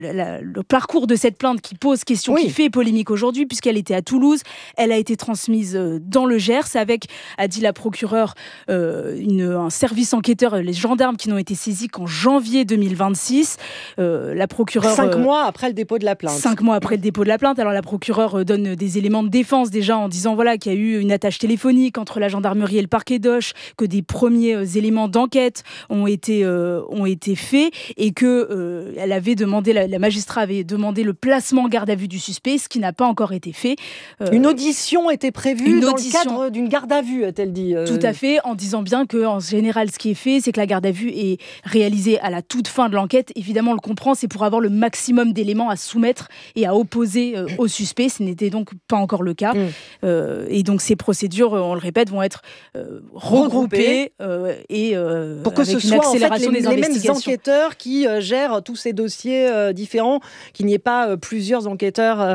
le parcours de cette plainte qui pose question, qui fait polémique aujourd'hui, puisqu'elle était à Toulouse. Elle a été transmise dans le Gers avec, a dit la procureure, un service enquêteur, les gendarmes qui n'ont été saisis qu'en janvier 2026. La procureure... 5 mois après le dépôt de la plainte. 5 mois après le dépôt de la plainte. Alors la procureure donne des éléments de défense déjà en disant qu'il y a eu une attache téléphonique entre la gendarmerie et le parquet d'Auch, que des premiers éléments d'enquête ont été faits et que elle avait demandé, la magistrat avait demandé le placement en garde à vue du suspect, ce qui n'a pas encore été fait. Une audition était prévue dans le cadre d'une garde à vue, a-t-elle dit. Tout à fait, en disant bien qu'en général, ce qui est fait, c'est que la garde à vue est réalisée à la toute fin de l'enquête. Évidemment, on le comprend, c'est pour avoir le maximum d'éléments à soumettre et à opposer au suspect. Ce n'était donc pas encore le cas. Et donc, ces procédures, on le répète, vont être regroupées et pour que avec ce une soit accélération en fait, des les mêmes investigations. Enquêteurs qui gèrent tous ces dossiers différents, qu'il n'y ait pas plusieurs enquêteurs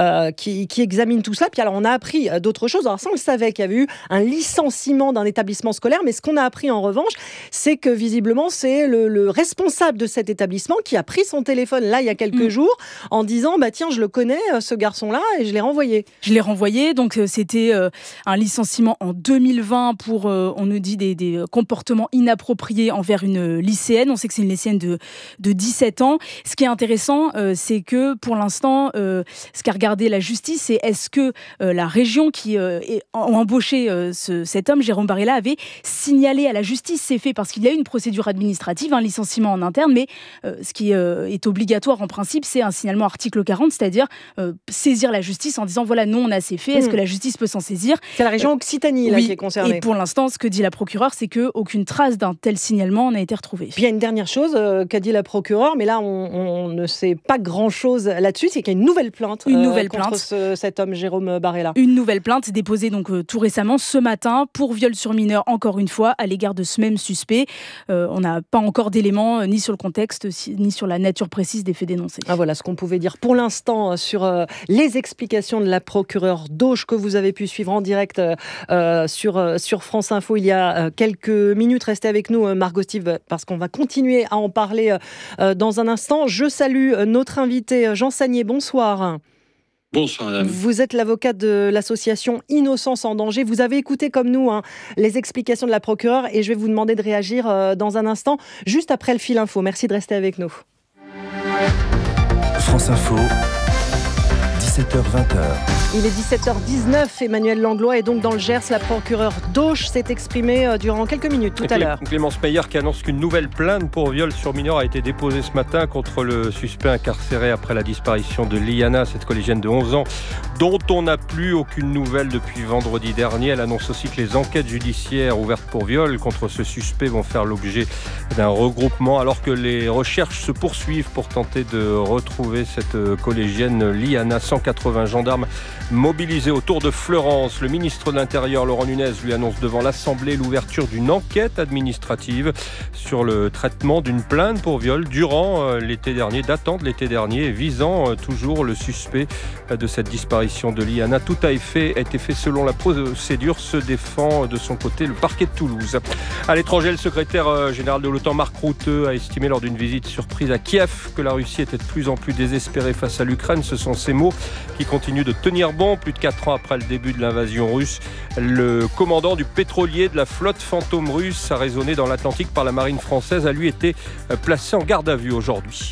qui examinent tout cela. Puis alors, on a appris d'autres choses. Alors ça, on le savait qu'il y avait eu un licenciement d'un établissement scolaire, mais ce qu'on a appris en revanche, c'est que visiblement, c'est le responsable de cet établissement qui a pris son téléphone là, il y a quelques jours, en disant, tiens, je le connais, ce garçon-là, et je l'ai renvoyé. Donc c'était un licenciement en 2020 pour, on nous dit, des comportements inappropriés envers une lycéenne. On sait que c'est une lycéenne de 17 ans. Ce qui est intéressant, c'est que pour l'instant, ce qu'a regardé la justice, c'est est-ce que la région qui a embauché cet homme, Jérôme Barella, avait signalé à la justice ces faits, parce qu'il y a une procédure administrative, un licenciement en interne, mais ce qui est obligatoire en principe, c'est un signalement article 40, c'est-à-dire saisir la justice en disant voilà, non, on a ces faits, est-ce que la justice peut s'en saisir ? C'est la région Occitanie qui est concernée. Et pour l'instant, ce que dit la procureure, c'est qu'aucune trace d'un tel signalement n'a été retrouvée. Puis il y a une dernière chose qu'a dit la procureure, mais là on ne sait pas grand-chose là-dessus, c'est qu'il y a une nouvelle plainte contre cet homme, Jérôme Barella. Une nouvelle plainte déposée donc tout récemment, ce matin, pour viol sur mineur, encore une fois, à l'égard de ce même suspect. On n'a pas encore d'éléments, ni sur le contexte, ni sur la nature précise des faits dénoncés. Voilà ce qu'on pouvait dire pour l'instant sur les explications de la procureure d'Auch que vous avez pu suivre en direct sur France Info il y a quelques minutes. Restez avec nous, Margot Steve, parce qu'on va continuer à en parler dans un instant. Je salue notre invité Jean Sagnier. Bonsoir. Bonsoir madame. Vous êtes l'avocat de l'association Innocence en danger. Vous avez écouté comme nous les explications de la procureure et je vais vous demander de réagir dans un instant, juste après le fil info. Merci de rester avec nous. France Info, 17h-20h. Il est 17h19, Emmanuel Langlois est donc dans le Gers. La procureure d'Auch s'est exprimée durant quelques minutes tout à l'heure. Clémence Meyer qui annonce qu'une nouvelle plainte pour viol sur mineur a été déposée ce matin contre le suspect incarcéré après la disparition de Liana, cette collégienne de 11 ans, dont on n'a plus aucune nouvelle depuis vendredi dernier. Elle annonce aussi que les enquêtes judiciaires ouvertes pour viol contre ce suspect vont faire l'objet d'un regroupement, alors que les recherches se poursuivent pour tenter de retrouver cette collégienne Liana. 180 gendarmes mobilisés autour de Fleurance. Le ministre de l'Intérieur, Laurent Nunez, lui annonce devant l'Assemblée l'ouverture d'une enquête administrative sur le traitement d'une plainte pour viol datant de l'été dernier, visant toujours le suspect de cette disparition de Liana. Tout a été fait selon la procédure, se défend de son côté le parquet de Toulouse. À l'étranger, le secrétaire général de l'OTAN, Mark Rutte, a estimé lors d'une visite surprise à Kiev que la Russie était de plus en plus désespérée face à l'Ukraine. Ce sont ces mots qui continuent de tenir bon plus de 4 ans après le début de l'invasion russe. Le commandant du pétrolier de la flotte fantôme russe, arraisonné dans l'Atlantique par la marine française, a lui été placé en garde à vue aujourd'hui.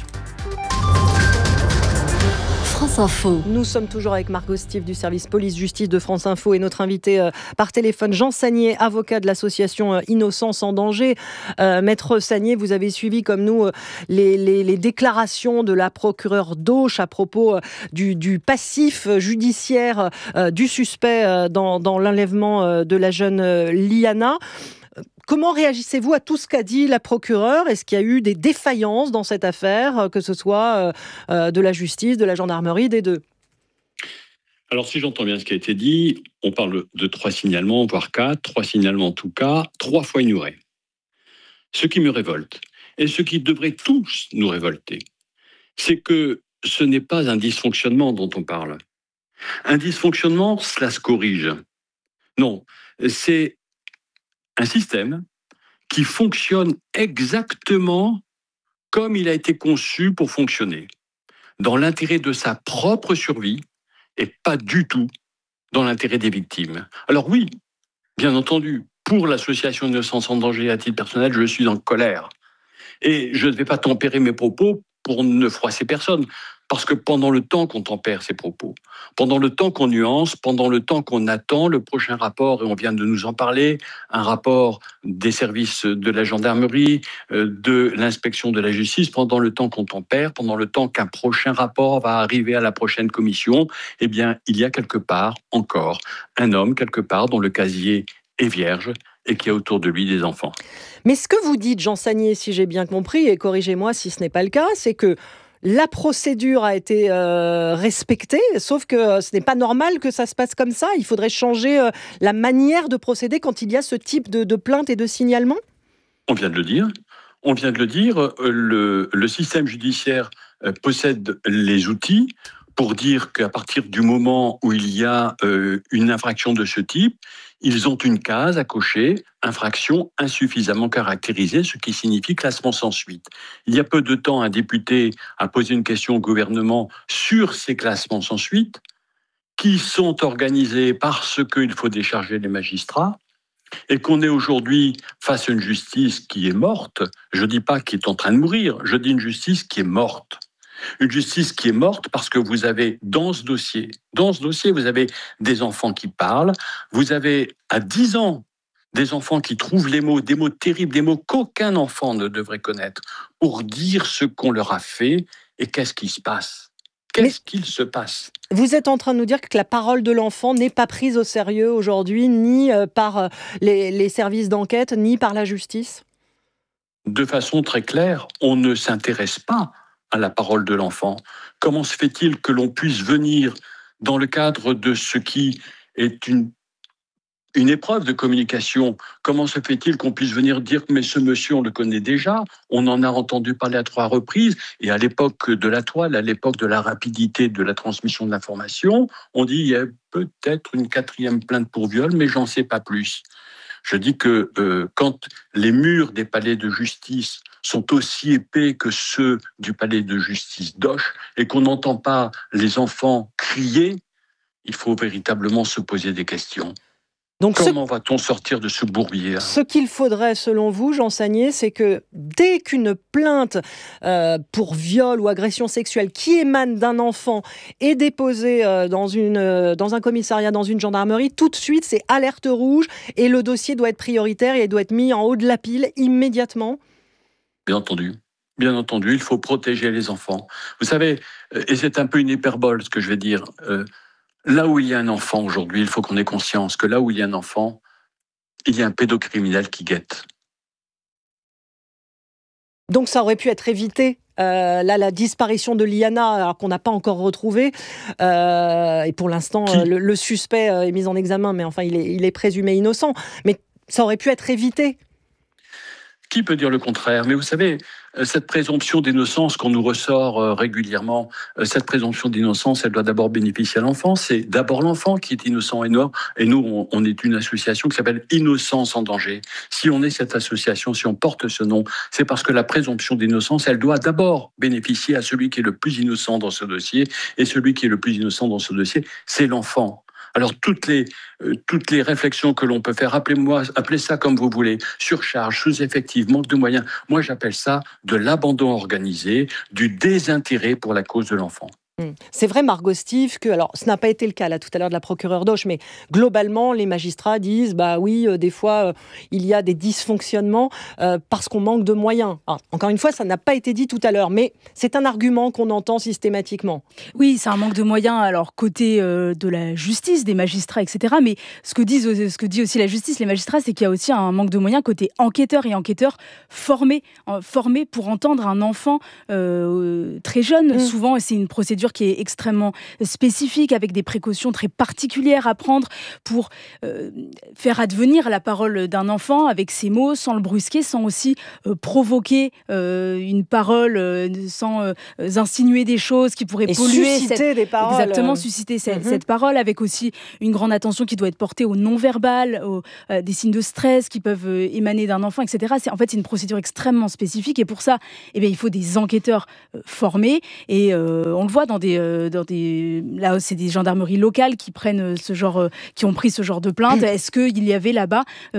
France Info. Nous sommes toujours avec Margot Steve du service police-justice de France Info et notre invité par téléphone, Jean Sagnier, avocat de l'association Innocence en danger. Maître Sagnier, vous avez suivi comme nous les déclarations de la procureure d'Auch à propos du passif judiciaire du suspect dans l'enlèvement de la jeune Liana. Comment réagissez-vous à tout ce qu'a dit la procureure ? Est-ce qu'il y a eu des défaillances dans cette affaire, que ce soit de la justice, de la gendarmerie, des deux ? Alors, si j'entends bien ce qui a été dit, on parle de 3 signalements, voire 4, 3 signalements en tout cas, 3 fois ignorés. Ce qui me révolte, et ce qui devrait tous nous révolter, c'est que ce n'est pas un dysfonctionnement dont on parle. Un dysfonctionnement, cela se corrige. Non, c'est un système qui fonctionne exactement comme il a été conçu pour fonctionner. dans l'intérêt de sa propre survie et pas du tout dans l'intérêt des victimes. Alors oui, bien entendu, pour l'association Innocence en danger à titre personnel, je suis en colère. Et je ne vais pas tempérer mes propos pour ne froisser personne. Parce que pendant le temps qu'on tempère ses propos, pendant le temps qu'on nuance, pendant le temps qu'on attend le prochain rapport, et on vient de nous en parler, un rapport des services de la gendarmerie, de l'inspection de la justice, pendant le temps qu'on tempère, pendant le temps qu'un prochain rapport va arriver à la prochaine commission, eh bien, il y a quelque part encore un homme, quelque part, dont le casier est vierge et qui a autour de lui des enfants. Mais ce que vous dites, Jean Sagnier, si j'ai bien compris, et corrigez-moi si ce n'est pas le cas, c'est que la procédure a été respectée, sauf que ce n'est pas normal que ça se passe comme ça. Il faudrait changer la manière de procéder quand il y a ce type de plainte et de signalement. On vient de le dire. Le système judiciaire possède les outils pour dire qu'à partir du moment où il y a une infraction de ce type, ils ont une case à cocher, infraction insuffisamment caractérisée, ce qui signifie classement sans suite. Il y a peu de temps, un député a posé une question au gouvernement sur ces classements sans suite, qui sont organisés parce qu'il faut décharger les magistrats, et qu'on est aujourd'hui face à une justice qui est morte. Je ne dis pas qui est en train de mourir, je dis une justice qui est morte. Une justice qui est morte parce que vous avez dans ce dossier, vous avez des enfants qui parlent, vous avez à 10 ans des enfants qui trouvent des mots terribles, des mots qu'aucun enfant ne devrait connaître, pour dire ce qu'on leur a fait et qu'est-ce qui se passe. Qu'est-ce qu'il se passe ? Vous êtes en train de nous dire que la parole de l'enfant n'est pas prise au sérieux aujourd'hui, ni par les services d'enquête, ni par la justice ? De façon très claire, on ne s'intéresse pas à la parole de l'enfant. Comment se fait-il que l'on puisse venir dans le cadre de ce qui est une épreuve de communication, comment se fait-il qu'on puisse venir dire « mais ce monsieur, on le connaît déjà, on en a entendu parler à 3 reprises » et à l'époque de la toile, à l'époque de la rapidité de la transmission de l'information, on dit « il y a peut-être une 4e plainte pour viol, mais j'en sais pas plus ». Je dis que quand les murs des palais de justice sont aussi épais que ceux du palais de justice d'Auch et qu'on n'entend pas les enfants crier, il faut véritablement se poser des questions. Donc comment va-t-on sortir de ce bourbier ? Ce qu'il faudrait, selon vous, Jean Sagnier, c'est que dès qu'une plainte pour viol ou agression sexuelle qui émane d'un enfant est déposée dans un commissariat, dans une gendarmerie, tout de suite, c'est alerte rouge et le dossier doit être prioritaire et il doit être mis en haut de la pile immédiatement. Bien entendu, il faut protéger les enfants. Vous savez, et c'est un peu une hyperbole ce que je vais dire, là où il y a un enfant aujourd'hui, il faut qu'on ait conscience que là où il y a un enfant, il y a un pédocriminel qui guette. Donc ça aurait pu être évité, la disparition de Liana, alors qu'on n'a pas encore retrouvée. Et pour l'instant, le suspect est mis en examen, mais enfin, il est présumé innocent. Mais ça aurait pu être évité. Qui peut dire le contraire ? Mais vous savez, cette présomption d'innocence qu'on nous ressort régulièrement, cette présomption d'innocence, elle doit d'abord bénéficier à l'enfant. C'est d'abord l'enfant qui est innocent et nous, on est une association qui s'appelle Innocence en danger. Si on est cette association, si on porte ce nom, c'est parce que la présomption d'innocence, elle doit d'abord bénéficier à celui qui est le plus innocent dans ce dossier. Et celui qui est le plus innocent dans ce dossier, c'est l'enfant. Alors, toutes les réflexions que l'on peut faire, appelez ça comme vous voulez, surcharge, sous-effectif, manque de moyens, moi j'appelle ça de l'abandon organisé, du désintérêt pour la cause de l'enfant. C'est vrai, Margot Steve, que, alors ce n'a pas été le cas là tout à l'heure de la procureure d'Auch, mais globalement les magistrats disent bah oui, des fois il y a des dysfonctionnements parce qu'on manque de moyens. Alors, encore une fois, ça n'a pas été dit tout à l'heure, mais c'est un argument qu'on entend systématiquement. Oui, c'est un manque de moyens, alors côté de la justice, des magistrats, etc. Mais ce que dit aussi la justice, les magistrats, c'est qu'il y a aussi un manque de moyens côté enquêteurs et enquêteurs formés pour entendre un enfant très jeune. Souvent, c'est une procédure procédure qui est extrêmement spécifique, avec des précautions très particulières à prendre pour faire advenir la parole d'un enfant avec ses mots, sans le brusquer, sans aussi provoquer une parole, sans insinuer des choses qui pourraient polluer. Des paroles. Exactement, susciter cette parole, avec aussi une grande attention qui doit être portée au non-verbal, des signes de stress qui peuvent émaner d'un enfant, etc. C'est une procédure extrêmement spécifique, et pour ça, il faut des enquêteurs formés, et on le voit là, c'est des gendarmeries locales qui ont pris ce genre de plainte. Est-ce qu'il y avait là-bas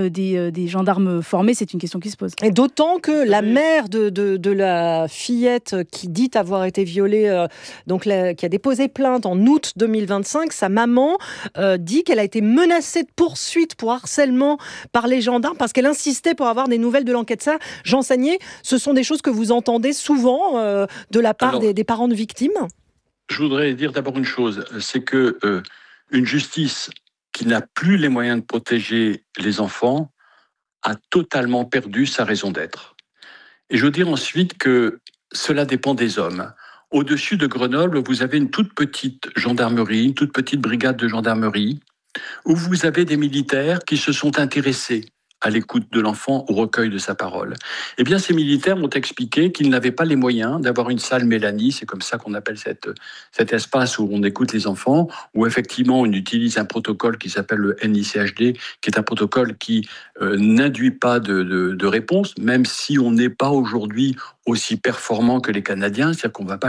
des gendarmes formés? C'est une question qui se pose. Et d'autant que la mère de la fillette qui dit avoir été violée, qui a déposé plainte en août 2025, sa maman dit qu'elle a été menacée de poursuite pour harcèlement par les gendarmes parce qu'elle insistait pour avoir des nouvelles de l'enquête. Ça, Jean Sagnier, ce sont des choses que vous entendez souvent de la part des parents de victimes? Je voudrais dire d'abord une chose, c'est que une justice qui n'a plus les moyens de protéger les enfants a totalement perdu sa raison d'être. Et je veux dire ensuite que cela dépend des hommes. Au-dessus de Grenoble, vous avez une toute petite gendarmerie, une toute petite brigade de gendarmerie, où vous avez des militaires qui se sont intéressés à l'écoute de l'enfant, au recueil de sa parole. Eh bien, ces militaires m'ont expliqué qu'ils n'avaient pas les moyens d'avoir une salle Mélanie, c'est comme ça qu'on appelle cet espace où on écoute les enfants, où effectivement on utilise un protocole qui s'appelle le NICHD, qui est un protocole qui n'induit pas de réponse, même si on n'est pas aujourd'hui aussi performant que les Canadiens, c'est-à-dire qu'on ne va pas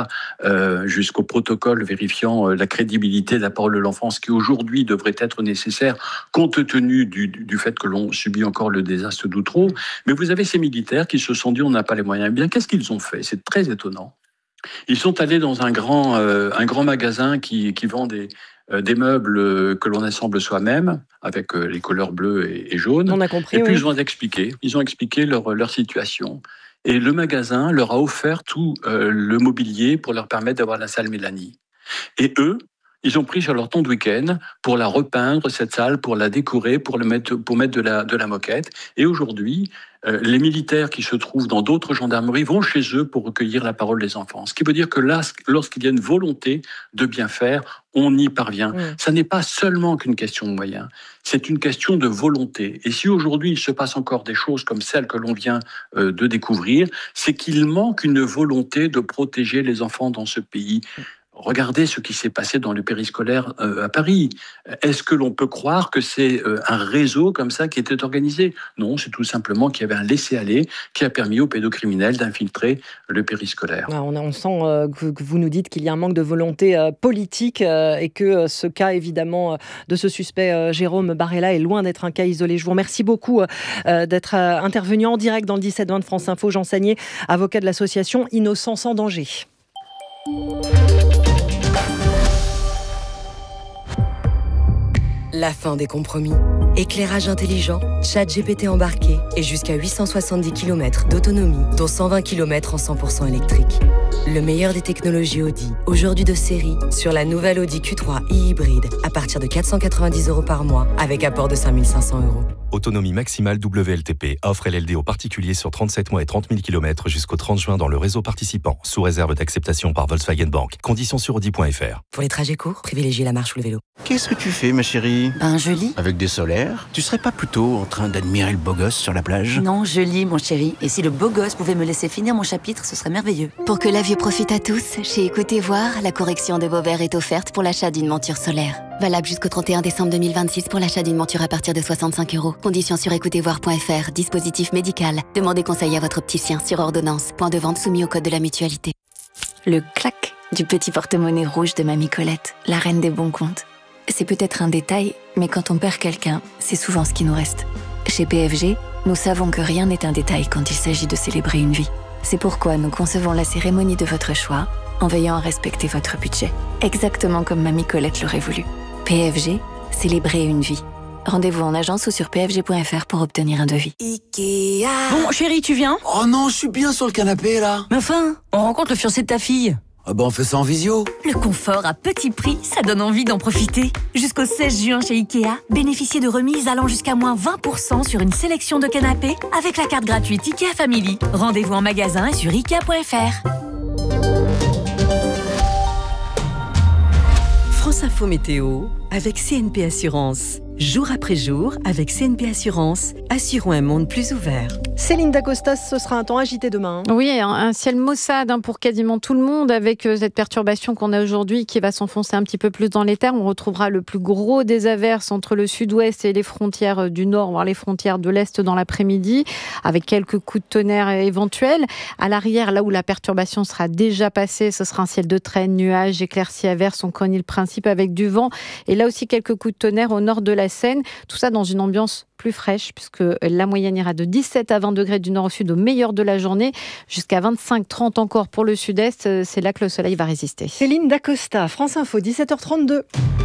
jusqu'au protocole vérifiant la crédibilité de la parole de l'enfant, ce qui aujourd'hui devrait être nécessaire compte tenu du fait que l'on subit encore le désastre d'Outreau. Mais vous avez ces militaires qui se sont dit on n'a pas les moyens. Eh bien, qu'est-ce qu'ils ont fait? C'est très étonnant. Ils sont allés dans un grand magasin qui vend des meubles que l'on assemble soi-même, avec les couleurs bleues et jaunes. On a compris, et puis ils ont expliqué leur situation. Et le magasin leur a offert tout le mobilier pour leur permettre d'avoir la salle Mélanie. Et eux, ils ont pris sur leur temps de week-end pour la repeindre, cette salle, pour la décorer, pour mettre de la moquette. Et aujourd'hui, les militaires qui se trouvent dans d'autres gendarmeries vont chez eux pour recueillir la parole des enfants. Ce qui veut dire que là, lorsqu'il y a une volonté de bien faire, on y parvient. Ça n'est pas seulement qu'une question de moyens, c'est une question de volonté. Et si aujourd'hui il se passe encore des choses comme celles que l'on vient de découvrir, c'est qu'il manque une volonté de protéger les enfants dans ce pays. Regardez ce qui s'est passé dans le périscolaire à Paris. Est-ce que l'on peut croire que c'est un réseau comme ça qui était organisé? Non, c'est tout simplement qu'il y avait un laisser-aller qui a permis aux pédocriminels d'infiltrer le périscolaire. On sent que vous nous dites qu'il y a un manque de volonté politique et que ce cas, évidemment, de ce suspect Jérôme Barella est loin d'être un cas isolé. Je vous remercie beaucoup d'être intervenu en direct dans le 17-20 de France Info. Jean Sagnier, avocat de l'association Innocents sans danger. La fin des compromis. Éclairage intelligent, ChatGPT embarqué et jusqu'à 870 km d'autonomie, dont 120 km en 100% électrique. Le meilleur des technologies Audi, aujourd'hui de série, sur la nouvelle Audi Q3 e-hybride, à partir de 490 € par mois, avec apport de 5 500 €. Autonomie maximale WLTP. Offre LLD aux particuliers sur 37 mois et 30 000 km jusqu'au 30 juin dans le réseau participant, sous réserve d'acceptation par Volkswagen Bank. Conditions sur Audi.fr. Pour les trajets courts, privilégiez la marche ou le vélo. Qu'est-ce que tu fais, ma chérie? Je lis. Avec des solaires? Tu serais pas plutôt en train d'admirer le beau gosse sur la plage? Non, je lis, mon chéri. Et si le beau gosse pouvait me laisser finir mon chapitre, ce serait merveilleux. Pour que la vue profite à tous, chez Écoutez Voir, la correction de vos verres est offerte pour l'achat d'une monture solaire. Valable jusqu'au 31 décembre 2026 pour l'achat d'une monture à partir de 65 €. Conditions sur écoutezvoir.fr. Dispositif médical. Demandez conseil à votre opticien sur ordonnance. Point de vente soumis au code de la mutualité. Le clac du petit porte-monnaie rouge de Mamie Colette, la reine des bons comptes. C'est peut-être un détail, mais quand on perd quelqu'un, c'est souvent ce qui nous reste. Chez PFG, nous savons que rien n'est un détail quand il s'agit de célébrer une vie. C'est pourquoi nous concevons la cérémonie de votre choix en veillant à respecter votre budget. Exactement comme Mamie Colette l'aurait voulu. PFG, célébrer une vie. Rendez-vous en agence ou sur pfg.fr pour obtenir un devis. Ikea. Bon, chérie, tu viens? Oh non, je suis bien sur le canapé, là. Mais enfin, on rencontre le fiancé de ta fille. Ah on fait ça en visio. Le confort à petit prix, ça donne envie d'en profiter. Jusqu'au 16 juin chez Ikea, bénéficiez de remises allant jusqu'à moins 20% sur une sélection de canapés avec la carte gratuite Ikea Family. Rendez-vous en magasin et sur Ikea.fr. L'info météo avec CNP Assurance. Jour après jour, avec CNP Assurance, assurons un monde plus ouvert. Céline Dacosta, ce sera un temps agité demain. Oui, un ciel maussade pour quasiment tout le monde, avec cette perturbation qu'on a aujourd'hui qui va s'enfoncer un petit peu plus dans les terres. On retrouvera le plus gros des averses entre le sud-ouest et les frontières du nord, voire les frontières de l'est dans l'après-midi, avec quelques coups de tonnerre éventuels. À l'arrière, là où la perturbation sera déjà passée, ce sera un ciel de traîne, nuages, éclaircies, averses. On connaît le principe avec du vent. Et là aussi, quelques coups de tonnerre au nord de la Seine. Tout ça dans une ambiance plus fraîche, puisque la moyenne ira de 17 à 20 degrés du nord au sud au meilleur de la journée, jusqu'à 25-30 encore pour le sud-est. C'est là que le soleil va résister. Céline Dacosta, France Info, 17h32.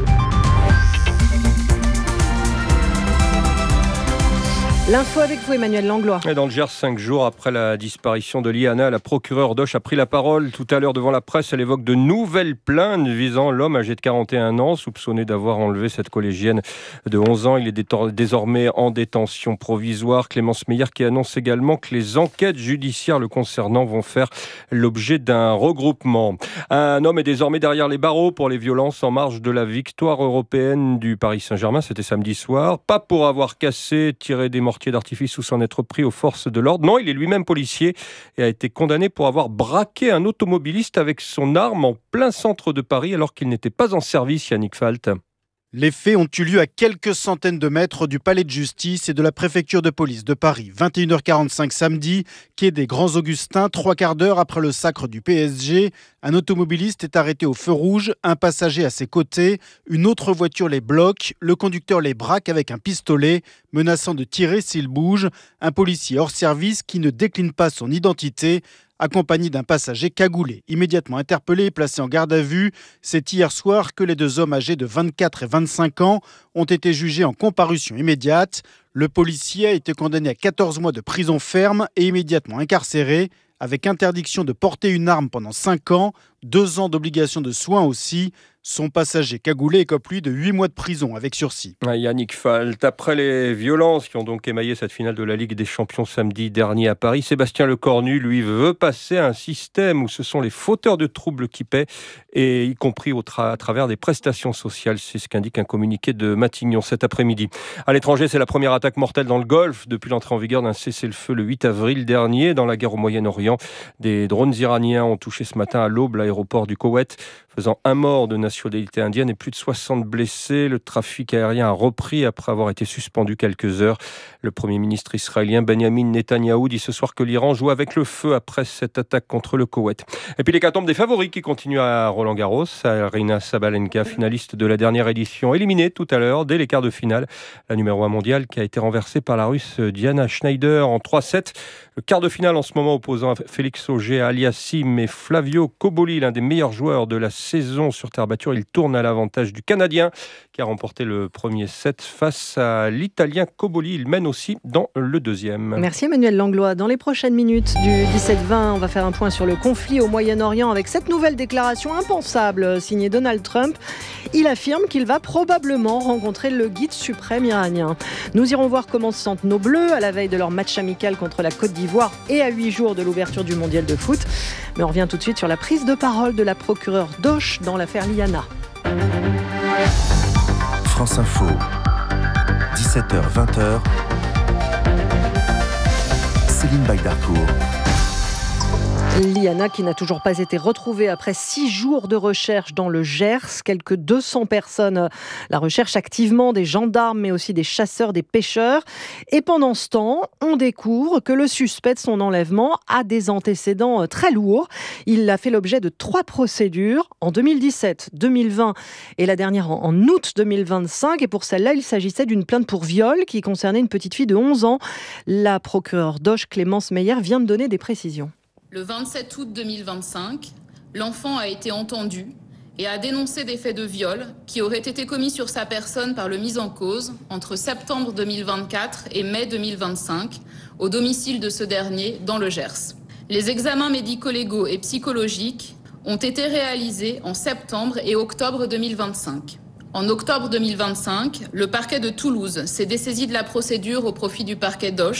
L'info avec vous, Emmanuel Langlois. Et dans le Gers, 5 jours après la disparition de Liana, la procureure Doche a pris la parole. Tout à l'heure, devant la presse, elle évoque de nouvelles plaintes visant l'homme âgé de 41 ans, soupçonné d'avoir enlevé cette collégienne de 11 ans. Il est désormais en détention provisoire. Clémence Meyer qui annonce également que les enquêtes judiciaires le concernant vont faire l'objet d'un regroupement. Un homme est désormais derrière les barreaux pour les violences en marge de la victoire européenne du Paris Saint-Germain. C'était samedi soir. Pas pour avoir cassé, tiré des mortiers d'artifice ou s'en être pris aux forces de l'ordre. Non, il est lui-même policier et a été condamné pour avoir braqué un automobiliste avec son arme en plein centre de Paris alors qu'il n'était pas en service, Yannick Falt. Les faits ont eu lieu à quelques centaines de mètres du palais de justice et de la préfecture de police de Paris. 21h45 samedi, quai des Grands Augustins, 3 quarts d'heure après le sacre du PSG. Un automobiliste est arrêté au feu rouge, un passager à ses côtés. Une autre voiture les bloque. Le conducteur les braque avec un pistolet, menaçant de tirer s'il bouge. Un policier hors service qui ne décline pas son identité, accompagné d'un passager cagoulé. Immédiatement interpellé et placé en garde à vue, c'est hier soir que les 2 hommes âgés de 24 et 25 ans ont été jugés en comparution immédiate. Le policier a été condamné à 14 mois de prison ferme et immédiatement incarcéré, avec interdiction de porter une arme pendant 5 ans, 2 ans d'obligation de soins aussi. Son passager cagoulé écope lui de 8 mois de prison avec sursis. Yannick Falt, après les violences qui ont donc émaillé cette finale de la Ligue des Champions samedi dernier à Paris, Sébastien Lecornu, lui, veut passer à un système où ce sont les fauteurs de troubles qui paient, et y compris à travers des prestations sociales. C'est ce qu'indique un communiqué de Matignon cet après-midi. À l'étranger, c'est la première attaque mortelle dans le Golfe depuis l'entrée en vigueur d'un cessez-le-feu le 8 avril dernier. Dans la guerre au Moyen-Orient, des drones iraniens ont touché ce matin à l'aube l'aéroport du Koweït, faisant un mort de nationalité indienne et plus de 60 blessés. Le trafic aérien a repris après avoir été suspendu quelques heures. Le Premier ministre israélien Benjamin Netanyahou dit ce soir que l'Iran joue avec le feu après cette attaque contre le Koweït. Et puis l'hécatombe des favoris qui continue à Roland-Garros. Aryna Sabalenka, finaliste de la dernière édition, éliminée tout à l'heure dès les quarts de finale. La numéro 1 mondiale qui a été renversée par la Russe Diana Schneider en 3-7. Le quart de finale en ce moment opposant Félix Auger-Aliassime et Flavio Cobolli, l'un des meilleurs joueurs de la saison sur terre battue. Il tourne à l'avantage du Canadien qui a remporté le premier set face à l'Italien Cobolli. Il mène aussi dans le deuxième. Merci Emmanuel Langlois. Dans les prochaines minutes du 17-20, on va faire un point sur le conflit au Moyen-Orient avec cette nouvelle déclaration impensable signée Donald Trump. Il affirme qu'il va probablement rencontrer le guide suprême iranien. Nous irons voir comment se sentent nos Bleus à la veille de leur match amical contre la Côte d'Ivoire et à 8 jours de l'ouverture du mondial de foot. Mais on revient tout de suite sur la prise de parole de la procureure Doche dans l'affaire Liana. France Info, 17h-20h, Céline Baydarcourt. Liana qui n'a toujours pas été retrouvée après 6 jours de recherche dans le Gers. Quelques 200 personnes la recherchent activement, des gendarmes mais aussi des chasseurs, des pêcheurs. Et pendant ce temps, on découvre que le suspect de son enlèvement a des antécédents très lourds. Il a fait l'objet de 3 procédures en 2017, 2020 et la dernière en août 2025. Et pour celle-là, il s'agissait d'une plainte pour viol qui concernait une petite fille de 11 ans. La procureure Doche, Clémence Meyer, vient de donner des précisions. Le 27 août 2025, l'enfant a été entendu et a dénoncé des faits de viol qui auraient été commis sur sa personne par le mis en cause entre septembre 2024 et mai 2025 au domicile de ce dernier dans le Gers. Les examens médico-légaux et psychologiques ont été réalisés en septembre et octobre 2025. En octobre 2025, le parquet de Toulouse s'est dessaisi de la procédure au profit du parquet d'Auch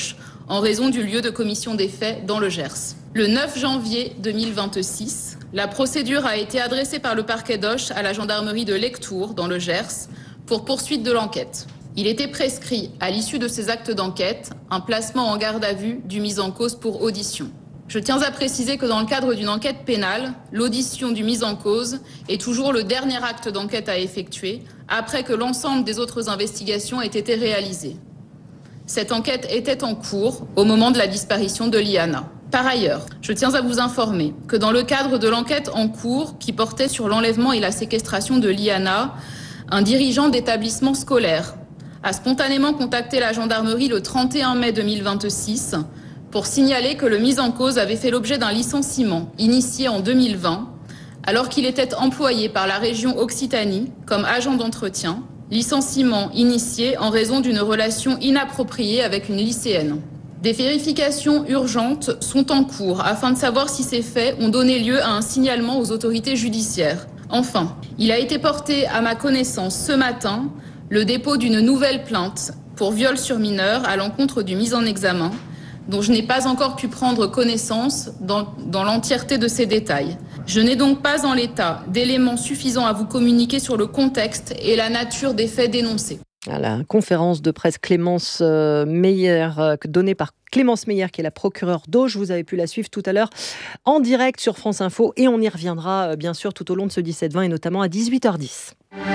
en raison du lieu de commission des faits dans le Gers. Le 9 janvier 2026, la procédure a été adressée par le parquet d'Auch à la gendarmerie de Lectoure dans le Gers pour poursuite de l'enquête. Il était prescrit, à l'issue de ces actes d'enquête, un placement en garde à vue du mis en cause pour audition. Je tiens à préciser que dans le cadre d'une enquête pénale, l'audition du mis en cause est toujours le dernier acte d'enquête à effectuer après que l'ensemble des autres investigations aient été réalisées. Cette enquête était en cours au moment de la disparition de Liana. Par ailleurs, je tiens à vous informer que dans le cadre de l'enquête en cours qui portait sur l'enlèvement et la séquestration de Liana, un dirigeant d'établissement scolaire a spontanément contacté la gendarmerie le 31 mai 2026 pour signaler que le mis en cause avait fait l'objet d'un licenciement initié en 2020 alors qu'il était employé par la région Occitanie comme agent d'entretien, licenciement initié en raison d'une relation inappropriée avec une lycéenne. Des vérifications urgentes sont en cours afin de savoir si ces faits ont donné lieu à un signalement aux autorités judiciaires. Enfin, il a été porté à ma connaissance ce matin le dépôt d'une nouvelle plainte pour viol sur mineur à l'encontre du mis en examen, dont je n'ai pas encore pu prendre connaissance dans l'entièreté de ces détails. Je n'ai donc pas en l'état d'éléments suffisants à vous communiquer sur le contexte et la nature des faits dénoncés. À la conférence de presse Clémence Meyer, donnée par Clémence Meyer, qui est la procureure d'Auch. Vous avez pu la suivre tout à l'heure en direct sur France Info et on y reviendra bien sûr tout au long de ce 17-20 et notamment à 18h10.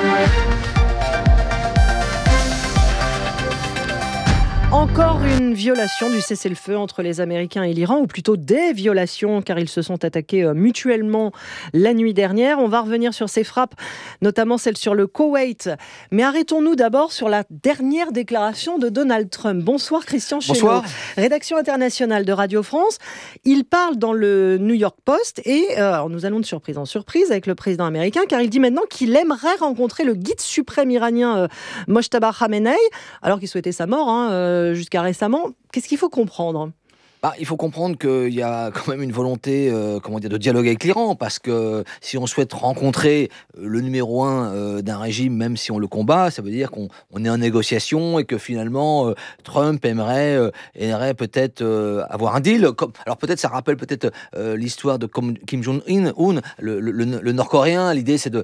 Encore une violation du cessez-le-feu entre les Américains et l'Iran, ou plutôt des violations, car ils se sont attaqués mutuellement la nuit dernière. On va revenir sur ces frappes, notamment celle sur le Koweït. Mais arrêtons-nous d'abord sur la dernière déclaration de Donald Trump. Bonsoir Christian Chesneau. Bonsoir. Rédaction internationale de Radio France. Il parle dans le New York Post et nous allons de surprise en surprise avec le président américain, car il dit maintenant qu'il aimerait rencontrer le guide suprême iranien Mojtaba Khamenei, alors qu'il souhaitait sa mort jusqu'à récemment. Qu'est-ce qu'il faut comprendre ? Il faut comprendre qu'il y a quand même une volonté de dialogue avec l'Iran, parce que si on souhaite rencontrer le numéro 1 d'un régime, même si on le combat, ça veut dire qu'on est en négociation et que finalement Trump aimerait peut-être avoir un deal. Alors peut-être ça rappelle l'histoire de Kim Jong-un, le Nord-Coréen. L'idée c'est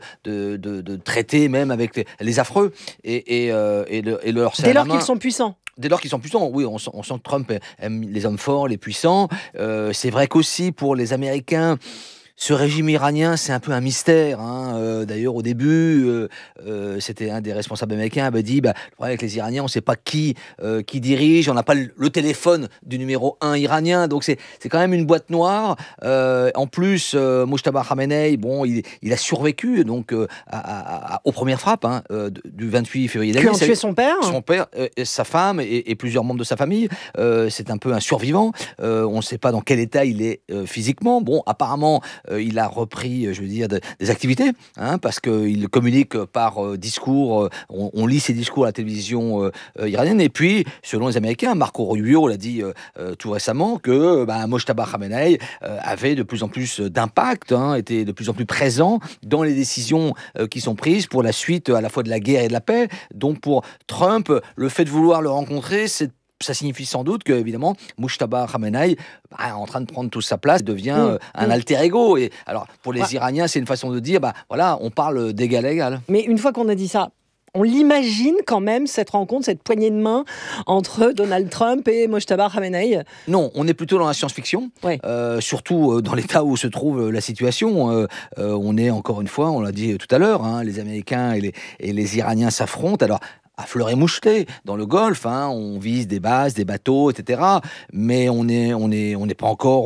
de traiter même avec les affreux et leur serrer la main. Dès lors qu'ils sont puissants. Dès lors qu'ils sont puissants, oui, on sent que Trump aime les hommes forts, les puissants. C'est vrai qu'aussi pour les Américains, ce régime iranien, c'est un peu un mystère. D'ailleurs, au début, c'était un des responsables américains avait dit le problème avec les Iraniens, on ne sait pas qui dirige, on n'a pas le téléphone du numéro 1 iranien, donc c'est quand même une boîte noire. En plus, Mojtaba Khamenei, il a survécu donc aux premières frappes du 28 février dernier. Qui ont tué son père, sa femme et plusieurs membres de sa famille. C'est un peu un survivant. On ne sait pas dans quel état il est physiquement. Apparemment, il a repris, des activités, parce qu'il communique par discours. On lit ses discours à la télévision iranienne. Et puis, selon les Américains, Marco Rubio l'a dit tout récemment, que Mojtaba Khamenei avait de plus en plus d'impact, était de plus en plus présent dans les décisions qui sont prises pour la suite à la fois de la guerre et de la paix. Donc, pour Trump, le fait de vouloir le rencontrer, ça signifie sans doute que, évidemment, Mojtaba Khamenei est en train de prendre toute sa place, devient un alter ego. Et alors, pour les Iraniens, c'est une façon de dire, on parle d'égal à égal. Mais une fois qu'on a dit ça, on l'imagine quand même, cette rencontre, cette poignée de main entre Donald Trump et Mojtaba Khamenei? Non, on est plutôt dans la science-fiction, surtout dans l'état où se trouve la situation. On est, encore une fois, on l'a dit tout à l'heure, les Américains et les Iraniens s'affrontent. Alors, à fleur et moucheté, dans le Golfe, on vise des bases, des bateaux, etc. Mais on n'est pas encore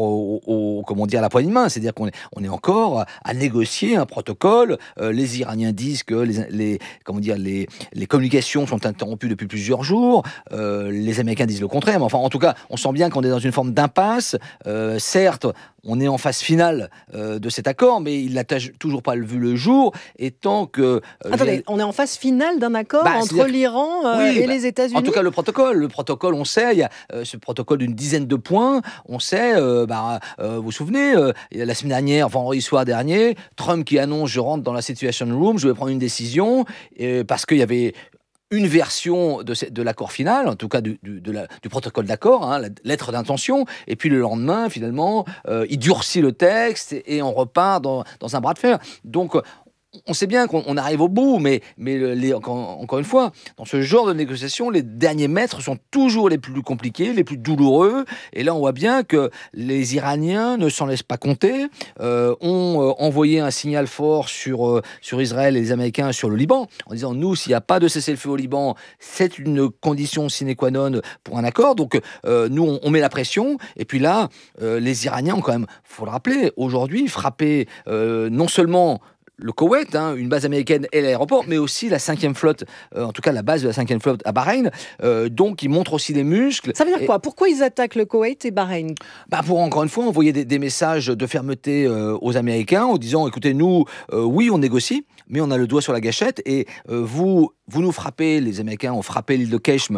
à la poignée de main. C'est-à-dire qu'on est encore à négocier un protocole. Les Iraniens disent que les communications sont interrompues depuis plusieurs jours. Les Américains disent le contraire. Mais enfin, en tout cas, on sent bien qu'on est dans une forme d'impasse. Certes, on est en phase finale de cet accord, mais il n'a toujours pas vu le jour. Et tant que... Attendez, on est en phase finale d'un accord entre l'Iran et les États-Unis. En tout cas, le protocole, on sait, il y a ce protocole d'une dizaine de points. On sait, vous vous souvenez, la semaine dernière, vendredi soir dernier, Trump qui annonce: je rentre dans la Situation Room, je vais prendre une décision, parce qu'il y avait une version de l'accord final, en tout cas du protocole d'accord, hein, la lettre d'intention, et puis le lendemain, finalement, il durcit le texte et on repart dans un bras de fer. Donc, on sait bien qu'on arrive au bout, mais encore une fois, dans ce genre de négociation, les derniers mètres sont toujours les plus compliqués, les plus douloureux. Et là, on voit bien que les Iraniens ne s'en laissent pas compter, ont envoyé un signal fort sur Israël et les Américains sur le Liban, en disant, nous, s'il n'y a pas de cessez-le-feu au Liban, c'est une condition sine qua non pour un accord. Donc, nous, on met la pression. Et puis là, les Iraniens ont quand même, il faut le rappeler, aujourd'hui frappé non seulement le Koweït, une base américaine et l'aéroport, mais aussi la 5e flotte, en tout cas la base de la 5e flotte à Bahreïn. Donc, ils montrent aussi les muscles. Ça veut dire quoi ? Pourquoi ils attaquent le Koweït et Bahreïn ? Pour, encore une fois, envoyer des messages de fermeté aux Américains en disant, écoutez, nous, oui, on négocie, mais on a le doigt sur la gâchette et vous nous frappez, les Américains ont frappé l'île de Keshm,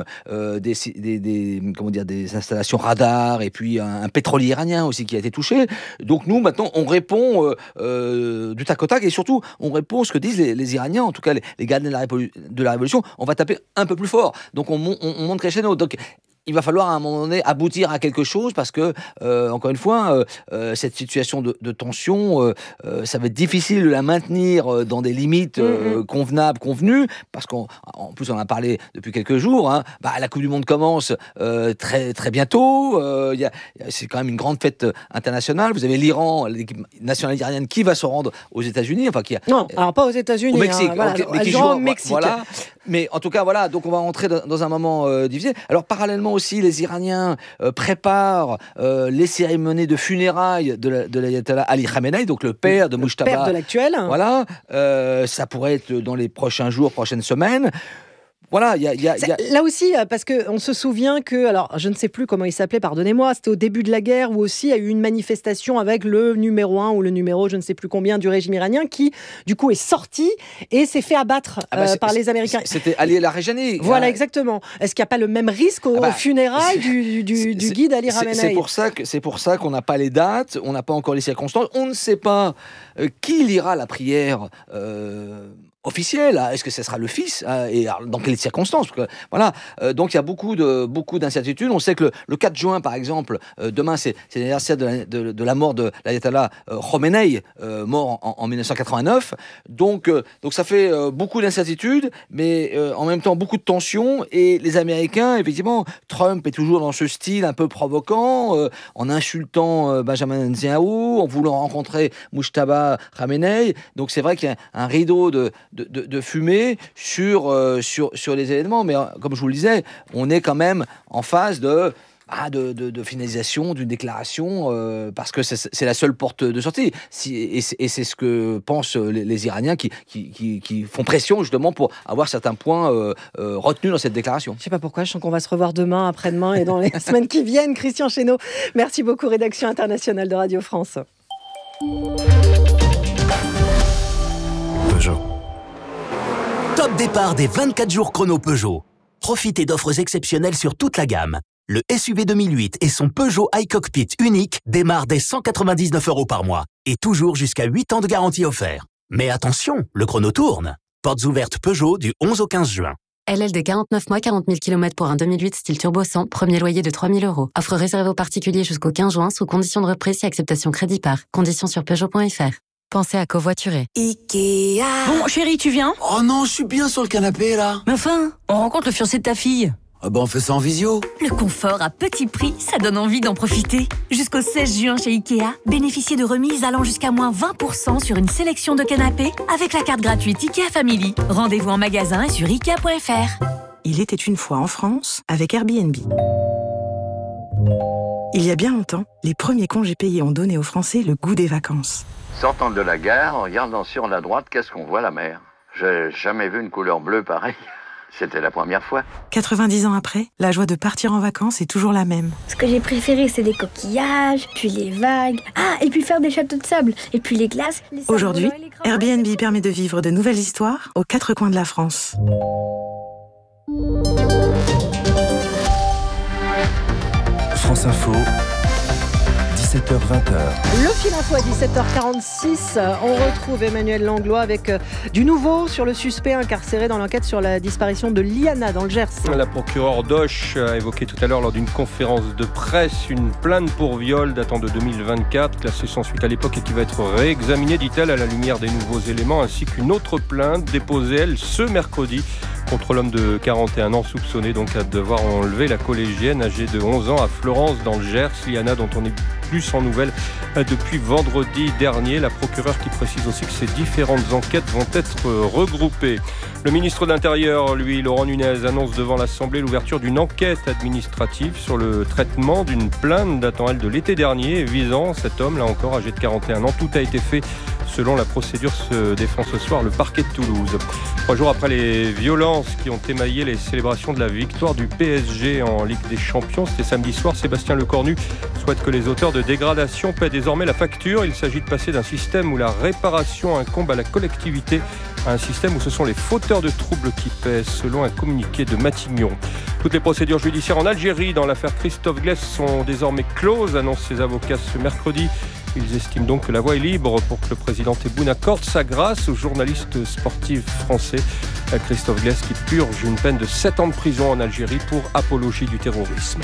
des installations radars et puis un pétrolier iranien aussi qui a été touché. Donc, nous, maintenant, on répond du tac au tac et surtout, on répond ce que disent les Iraniens, en tout cas les gardiens de la révolution, on va taper un peu plus fort. Donc on monte crescendo. Donc il va falloir à un moment donné aboutir à quelque chose parce que, encore une fois, cette situation de tension, ça va être difficile de la maintenir dans des limites convenables, convenues, parce qu'en plus on en a parlé depuis quelques jours, la Coupe du Monde commence très, très bientôt, c'est quand même une grande fête internationale, vous avez l'Iran, l'équipe nationale iranienne qui va se rendre aux États-Unis, Non, alors pas aux États-unis, au Mexique, mais qui joue au Mexique. Voilà. Mais en tout cas, voilà, donc on va entrer dans un moment difficile. Alors parallèlement aussi, les Iraniens préparent les cérémonies de funérailles de l'ayatollah Ali Khamenei, donc le père de Mujtaba. Le père de l'actuel. Voilà, ça pourrait être dans les prochains jours, prochaines semaines. Voilà, Là aussi, parce qu'on se souvient que, alors je ne sais plus comment il s'appelait, pardonnez-moi, c'était au début de la guerre où aussi il y a eu une manifestation avec le numéro 1 ou le numéro je ne sais plus combien du régime iranien qui, du coup, est sorti et s'est fait abattre par les Américains. C'était Ali Larijani. Voilà, exactement. Est-ce qu'il n'y a pas le même risque aux funérailles du guide Ali Khamenei ? C'est pour ça qu'on n'a pas les dates, on n'a pas encore les circonstances, on ne sait pas qui lira la prière officielle. Est-ce que ce sera le fils et dans quelles circonstances? Voilà. Donc il y a beaucoup d'incertitudes. On sait que le 4 juin, par exemple, demain c'est l'anniversaire de la mort de l'ayatollah Khomeini, mort en 1989. Donc ça fait beaucoup d'incertitudes, mais en même temps beaucoup de tensions. Et les Américains, effectivement, Trump est toujours dans ce style un peu provoquant, en insultant Benjamin Netanyahu, en voulant rencontrer Mujtaba Khamenei. Donc c'est vrai qu'il y a un rideau de fumée sur les événements, mais comme je vous le disais, on est quand même en phase de finalisation d'une déclaration, parce que c'est la seule porte de sortie. Et c'est ce que pensent les Iraniens qui font pression justement pour avoir certains points retenus dans cette déclaration. Je ne sais pas pourquoi, je sens qu'on va se revoir demain, après-demain et dans les semaines qui viennent. Christian Chesneau, merci beaucoup, rédaction internationale de Radio France. Peugeot. Top départ des 24 jours chrono Peugeot. Profitez d'offres exceptionnelles sur toute la gamme. Le SUV 2008 et son Peugeot iCockpit unique démarrent dès 199 € par mois et toujours jusqu'à 8 ans de garantie offert. Mais attention, le chrono tourne. Portes ouvertes Peugeot du 11 au 15 juin. LLD 49 mois, 40 000 km pour un 2008 style turbo 100, premier loyer de 3 000 €. Offre réservée aux particuliers jusqu'au 15 juin sous condition de reprise et acceptation crédit par. Conditions sur Peugeot.fr. Pensez à covoiturer. Ikea. Bon, chérie, tu viens ? Oh non, je suis bien sur le canapé, là. Mais enfin, on rencontre le fiancé de ta fille. Ah on fait ça en visio. Le confort à petit prix, ça donne envie d'en profiter. Jusqu'au 16 juin chez Ikea, bénéficiez de remises allant jusqu'à moins 20% sur une sélection de canapés avec la carte gratuite Ikea Family. Rendez-vous en magasin et sur Ikea.fr. Il était une fois en France avec Airbnb. Il y a bien longtemps, les premiers congés payés ont donné aux Français le goût des vacances. Sortant de la gare, en regardant sur la droite, qu'est-ce qu'on voit? La mer. J'ai jamais vu une couleur bleue pareille. C'était la première fois. 90 ans après, la joie de partir en vacances est toujours la même. Ce que j'ai préféré, c'est les coquillages, puis les vagues. Ah, et puis faire des châteaux de sable, et puis les glaces. Aujourd'hui, Airbnb permet de vivre de nouvelles histoires aux 4 coins de la France. France Info, 17h-20h. Le fil info à 17h46. On retrouve Emmanuel Langlois avec du nouveau sur le suspect incarcéré dans l'enquête sur la disparition de Liana dans le Gers. La procureure d'Auch a évoqué tout à l'heure lors d'une conférence de presse une plainte pour viol datant de 2024, classée sans suite à l'époque et qui va être réexaminée, dit-elle, à la lumière des nouveaux éléments, ainsi qu'une autre plainte déposée, elle, ce mercredi, contre l'homme de 41 ans soupçonné donc à devoir enlever la collégienne âgée de 11 ans à Florence dans le Gers. Liana, dont on n'est plus sans nouvelles depuis vendredi dernier. La procureure qui précise aussi que ces différentes enquêtes vont être regroupées. Le ministre de l'Intérieur, lui, Laurent Nunez, annonce devant l'Assemblée l'ouverture d'une enquête administrative sur le traitement d'une plainte datant, elle, de l'été dernier, visant cet homme, là encore, âgé de 41 ans. Tout a été fait selon la procédure, se défend ce soir le parquet de Toulouse. 3 jours après les violences qui ont émaillé les célébrations de la victoire du PSG en Ligue des Champions, c'était samedi soir, Sébastien Lecornu souhaite que les auteurs de dégradation paient désormais la facture. Il s'agit de passer d'un système où la réparation incombe à la collectivité à un système où ce sont les fauteurs de troubles qui paient, selon un communiqué de Matignon. Toutes les procédures judiciaires en Algérie dans l'affaire Christophe Glaise sont désormais closes, annoncent ses avocats ce mercredi. Ils estiment donc que la voie est libre pour que le président Tebboune accorde sa grâce au journaliste sportif français Christophe Glaise, qui purge une peine de 7 ans de prison en Algérie pour apologie du terrorisme.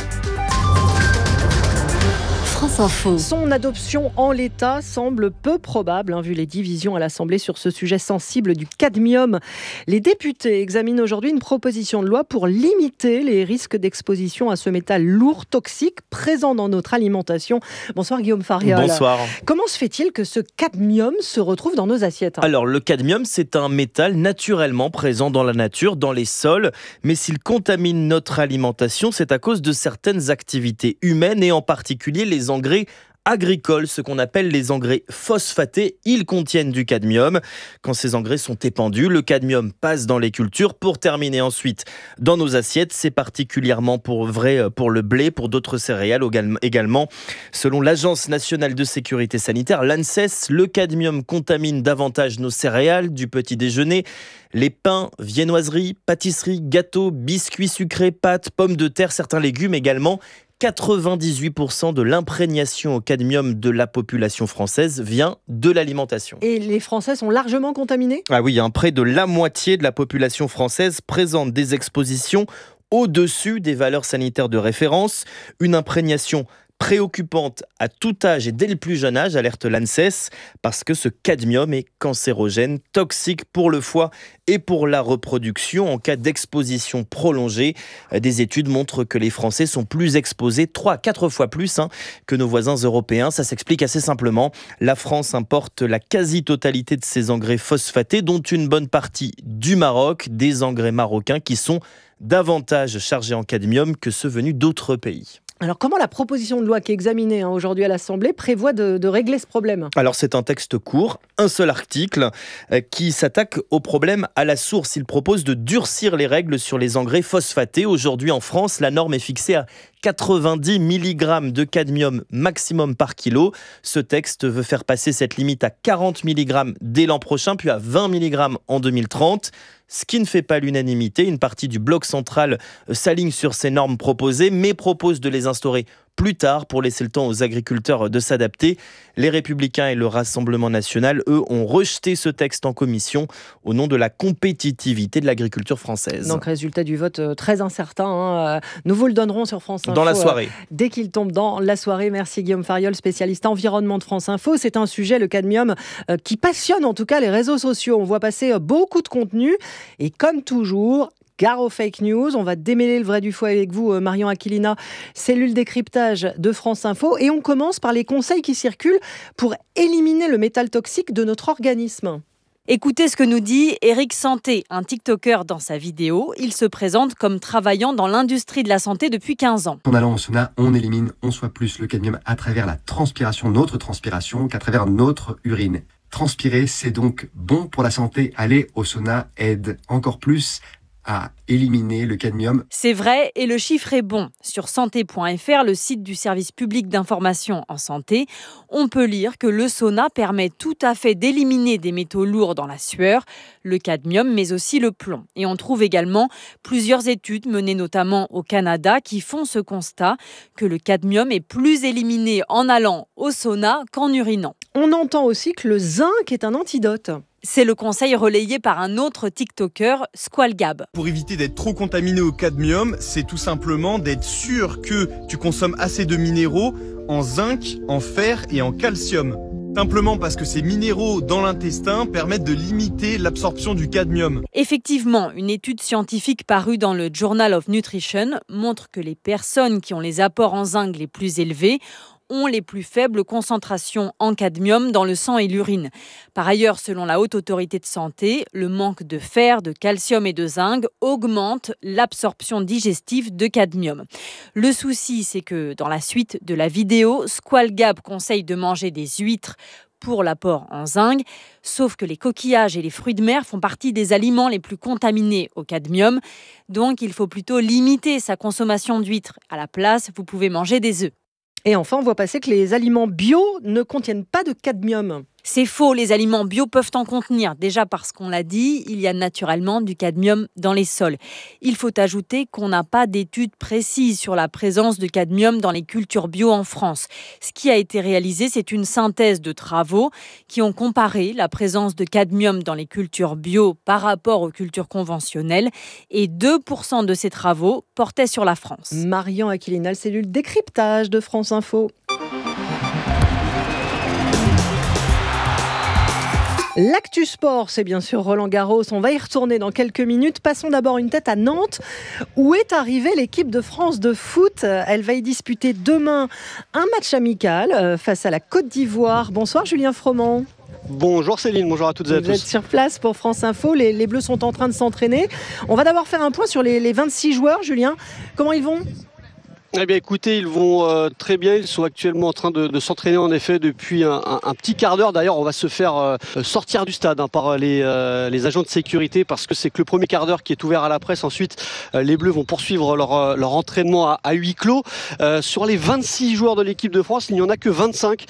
France Info. Son adoption en l'état semble peu probable, vu les divisions à l'Assemblée sur ce sujet sensible du cadmium. Les députés examinent aujourd'hui une proposition de loi pour limiter les risques d'exposition à ce métal lourd, toxique, présent dans notre alimentation. Bonsoir Guillaume Fariol. Bonsoir. Comment se fait-il que ce cadmium se retrouve dans nos assiettes ? Alors, le cadmium, c'est un métal naturellement présent dans la nature, dans les sols. Mais s'il contamine notre alimentation, c'est à cause de certaines activités humaines et en particulier les engrais agricoles, ce qu'on appelle les engrais phosphatés. Ils contiennent du cadmium. Quand ces engrais sont épandus, le cadmium passe dans les cultures pour terminer ensuite dans nos assiettes. C'est particulièrement vrai pour le blé, pour d'autres céréales également. Selon l'Agence nationale de sécurité sanitaire, l'ANSES, le cadmium contamine davantage nos céréales du petit déjeuner, les pains, viennoiseries, pâtisseries, gâteaux, biscuits sucrés, pâtes, pommes de terre, certains légumes également. 98% de l'imprégnation au cadmium de la population française vient de l'alimentation. Et les Français sont largement contaminés ? Ah oui, près de la moitié de la population française présente des expositions au-dessus des valeurs sanitaires de référence. Une imprégnation préoccupante à tout âge et dès le plus jeune âge, alerte l'ANSES, parce que ce cadmium est cancérogène, toxique pour le foie et pour la reproduction en cas d'exposition prolongée. Des études montrent que les Français sont plus exposés, 3 à 4 fois plus que nos voisins européens. Ça s'explique assez simplement. La France importe la quasi-totalité de ses engrais phosphatés, dont une bonne partie du Maroc, des engrais marocains qui sont davantage chargés en cadmium que ceux venus d'autres pays. Alors comment la proposition de loi qui est examinée aujourd'hui à l'Assemblée prévoit de régler ce problème ? Alors c'est un texte court, un seul article qui s'attaque au problème à la source. Il propose de durcir les règles sur les engrais phosphatés. Aujourd'hui en France, la norme est fixée à 90 mg de cadmium maximum par kilo. Ce texte veut faire passer cette limite à 40 mg dès l'an prochain, puis à 20 mg en 2030. Ce qui ne fait pas l'unanimité. Une partie du bloc central s'aligne sur ces normes proposées, mais propose de les instaurer plus tard pour laisser le temps aux agriculteurs de s'adapter. Les Républicains et le Rassemblement national, eux, ont rejeté ce texte en commission au nom de la compétitivité de l'agriculture française. Donc, résultat du vote très incertain. Nous vous le donnerons sur France Info. Dans la soirée. Dès qu'il tombe dans la soirée. Merci Guillaume Fariol, spécialiste environnement de France Info. C'est un sujet, le cadmium, qui passionne en tout cas les réseaux sociaux. On voit passer beaucoup de contenu et comme toujours, gare aux fake news. On va démêler le vrai du faux avec vous, Marion Aquilina, cellule décryptage de France Info. Et on commence par les conseils qui circulent pour éliminer le métal toxique de notre organisme. Écoutez ce que nous dit Eric Santé, un TikToker dans sa vidéo. Il se présente comme travaillant dans l'industrie de la santé depuis 15 ans. En allant au sauna, on élimine 11 fois plus le cadmium à travers la transpiration, notre transpiration, qu'à travers notre urine. Transpirer, c'est donc bon pour la santé. Aller au sauna aide encore plus à éliminer le cadmium. C'est vrai et le chiffre est bon. Sur santé.fr, le site du service public d'information en santé, on peut lire que le sauna permet tout à fait d'éliminer des métaux lourds dans la sueur, le cadmium mais aussi le plomb. Et on trouve également plusieurs études menées notamment au Canada qui font ce constat que le cadmium est plus éliminé en allant au sauna qu'en urinant. On entend aussi que le zinc est un antidote. C'est le conseil relayé par un autre TikToker, Squalgab. Pour éviter d'être trop contaminé au cadmium, c'est tout simplement d'être sûr que tu consommes assez de minéraux en zinc, en fer et en calcium. Simplement parce que ces minéraux dans l'intestin permettent de limiter l'absorption du cadmium. Effectivement, une étude scientifique parue dans le Journal of Nutrition montre que les personnes qui ont les apports en zinc les plus élevés ont les plus faibles concentrations en cadmium dans le sang et l'urine. Par ailleurs, selon la Haute Autorité de Santé, le manque de fer, de calcium et de zinc augmente l'absorption digestive de cadmium. Le souci, c'est que dans la suite de la vidéo, Squalgab conseille de manger des huîtres pour l'apport en zinc, sauf que les coquillages et les fruits de mer font partie des aliments les plus contaminés au cadmium. Donc, il faut plutôt limiter sa consommation d'huîtres. À la place, vous pouvez manger des œufs. Et enfin, on voit passer que les aliments bio ne contiennent pas de cadmium. C'est faux, les aliments bio peuvent en contenir. Déjà parce qu'on l'a dit, il y a naturellement du cadmium dans les sols. Il faut ajouter qu'on n'a pas d'études précises sur la présence de cadmium dans les cultures bio en France. Ce qui a été réalisé, c'est une synthèse de travaux qui ont comparé la présence de cadmium dans les cultures bio par rapport aux cultures conventionnelles. Et 2% de ces travaux portaient sur la France. Marion Aquilinal, cellule décryptage de France Info. L'actu sport, c'est bien sûr Roland Garros. On va y retourner dans quelques minutes. Passons d'abord une tête à Nantes, où est arrivée l'équipe de France de foot. Elle va y disputer demain un match amical face à la Côte d'Ivoire. Bonsoir Julien Froment. Bonjour Céline, bonjour à toutes et à tous. Vous êtes sur place pour France Info. Les Bleus sont en train de s'entraîner. On va d'abord faire un point sur les 26 joueurs. Julien, comment ils vont ? Eh bien écoutez, ils vont très bien, ils sont actuellement en train de s'entraîner en effet depuis un petit quart d'heure. D'ailleurs on va se faire sortir du stade par les agents de sécurité parce que c'est que le premier quart d'heure qui est ouvert à la presse. Ensuite les Bleus vont poursuivre leur entraînement à huis clos. Sur les 26 joueurs de l'équipe de France, il n'y en a que 25.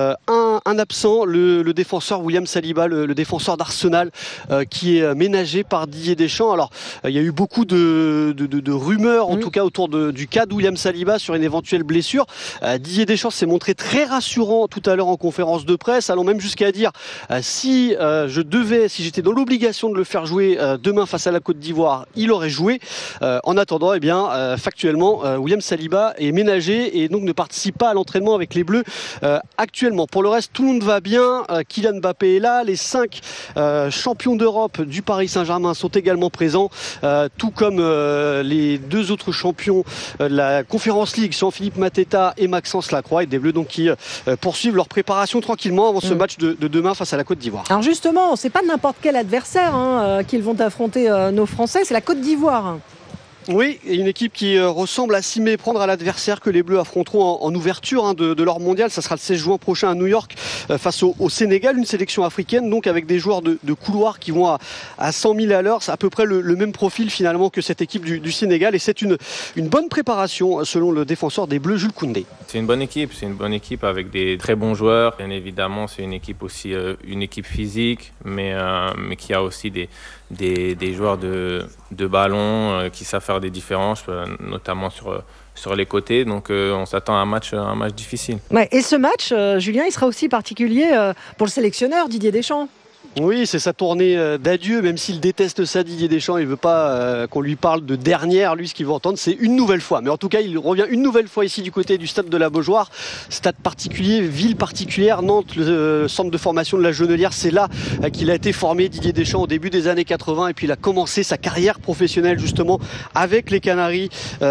Un absent, le défenseur William Saliba, le défenseur d'Arsenal qui est ménagé par Didier Deschamps. Alors il y a eu beaucoup de rumeurs en tout cas autour du cas de William Saliba sur une éventuelle blessure. Didier Deschamps s'est montré très rassurant tout à l'heure en conférence de presse, allant même jusqu'à dire si j'étais dans l'obligation de le faire jouer demain face à la Côte d'Ivoire, il aurait joué. En attendant, factuellement, William Saliba est ménagé et donc ne participe pas à l'entraînement avec les Bleus actuellement. Pour le reste, tout le monde va bien. Kylian Mbappé est là. Les 5 champions d'Europe du Paris Saint-Germain sont également présents, tout comme les 2 autres champions de la Conférence League, Jean-Philippe Mateta et Maxence Lacroix, et des Bleus donc qui poursuivent leur préparation tranquillement avant ce match de demain face à la Côte d'Ivoire. Alors justement, c'est pas n'importe quel adversaire qu'ils vont affronter nos Français, c'est la Côte d'Ivoire. Oui, et une équipe qui ressemble à s'y méprendre à l'adversaire que les Bleus affronteront en ouverture de leur mondial. Ça sera le 16 juin prochain à New York face au Sénégal, une sélection africaine donc avec des joueurs de couloir qui vont à 100 000 à l'heure. C'est à peu près le même profil finalement que cette équipe du Sénégal et c'est une bonne préparation selon le défenseur des Bleus, Jules Koundé. C'est une bonne équipe avec des très bons joueurs. Bien évidemment, c'est une équipe aussi une équipe physique, mais qui a aussi des joueurs de ballon qui savent faire des différences, notamment sur les côtés. Donc on s'attend à un match difficile. Ouais, et ce match, Julien, il sera aussi particulier pour le sélectionneur Didier Deschamps. Oui, c'est sa tournée d'adieu, même s'il déteste ça, Didier Deschamps, il veut pas qu'on lui parle de dernière. Lui, ce qu'il veut entendre, c'est une nouvelle fois. Mais en tout cas, il revient une nouvelle fois ici du côté du stade de la Beaujoire. Stade particulier, ville particulière, Nantes, le centre de formation de la Jonelière. C'est là qu'il a été formé, Didier Deschamps, au début des années 80. Et puis il a commencé sa carrière professionnelle justement avec les Canaries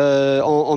en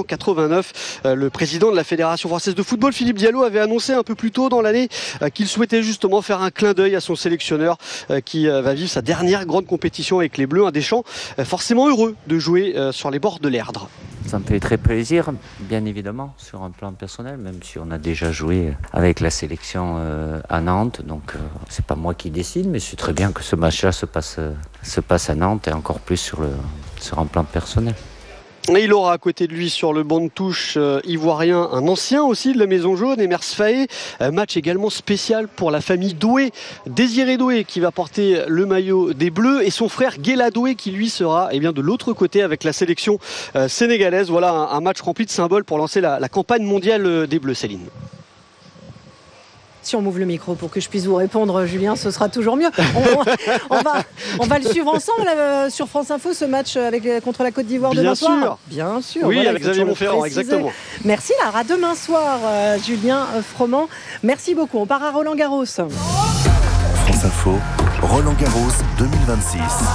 1989. Le président de la Fédération française de football, Philippe Diallo, avait annoncé un peu plus tôt dans l'année qu'il souhaitait justement faire un clin d'œil à son sélectionneur qui va vivre sa dernière grande compétition avec les Bleus. Un Deschamps forcément heureux de jouer sur les bords de l'Erdre. Ça me fait très plaisir, bien évidemment, sur un plan personnel, même si on a déjà joué avec la sélection à Nantes. Donc, c'est pas moi qui décide, mais c'est très bien que ce match-là se passe à Nantes et encore plus sur un plan personnel. Et il aura à côté de lui sur le banc de touche ivoirien un ancien aussi de la Maison Jaune, Emers Faé. Match également spécial pour la famille Doué, Désiré Doué qui va porter le maillot des Bleus et son frère Guéla Doué qui lui sera de l'autre côté avec la sélection sénégalaise. Voilà un match rempli de symboles pour lancer la campagne mondiale des Bleus, Céline. Si on m'ouvre le micro pour que je puisse vous répondre, Julien, ce sera toujours mieux. On va le suivre ensemble sur France Info, ce match contre la Côte d'Ivoire demain soir. Bien sûr. Oui, voilà, avec Xavier Monferrand, exactement. Merci Lara. Demain soir, Julien Froment. Merci beaucoup. On part à Roland-Garros. France Info, Roland-Garros 2026.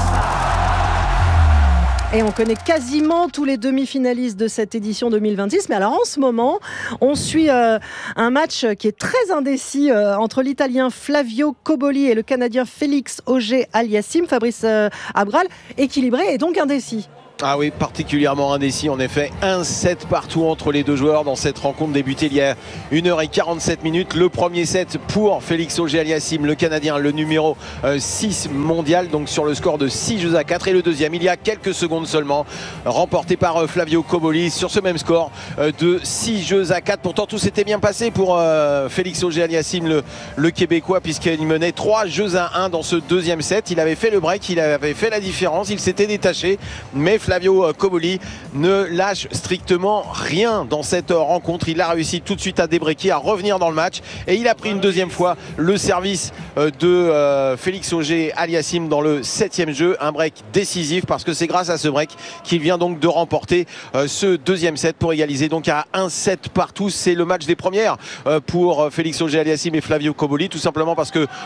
Et on connaît quasiment tous les demi-finalistes de cette édition 2026. Mais alors en ce moment, on suit un match qui est très indécis entre l'Italien Flavio Cobolli et le Canadien Félix Auger-Aliassime. Fabrice Abgral, équilibré et donc indécis. Ah oui, particulièrement indécis. En effet, 1-7 partout entre les deux joueurs dans cette rencontre débutée il y a 1h47. Le premier set pour Félix Auger-Aliassime, le Canadien, le numéro 6 mondial, donc sur le score de 6-4. Et le deuxième, il y a quelques secondes seulement, remporté par Flavio Cobolli sur ce même score de 6-4. Pourtant, tout s'était bien passé pour Félix Auger-Aliassime, le Québécois, puisqu'il menait 3-1 dans ce deuxième set. Il avait fait le break, il avait fait la différence, il s'était détaché, mais Flavio Cobolli ne lâche strictement rien dans cette rencontre. Il a réussi tout de suite à débreaker, à revenir dans le match, et il a pris une deuxième fois le service de Félix Auger-Aliassime dans le 7e jeu. Un break décisif parce que c'est grâce à ce break qu'il vient donc de remporter ce deuxième set pour égaliser donc à 1-7 partout. C'est le match des premières pour Félix Auger-Aliassime et Flavio Cobolli, tout simplement parce que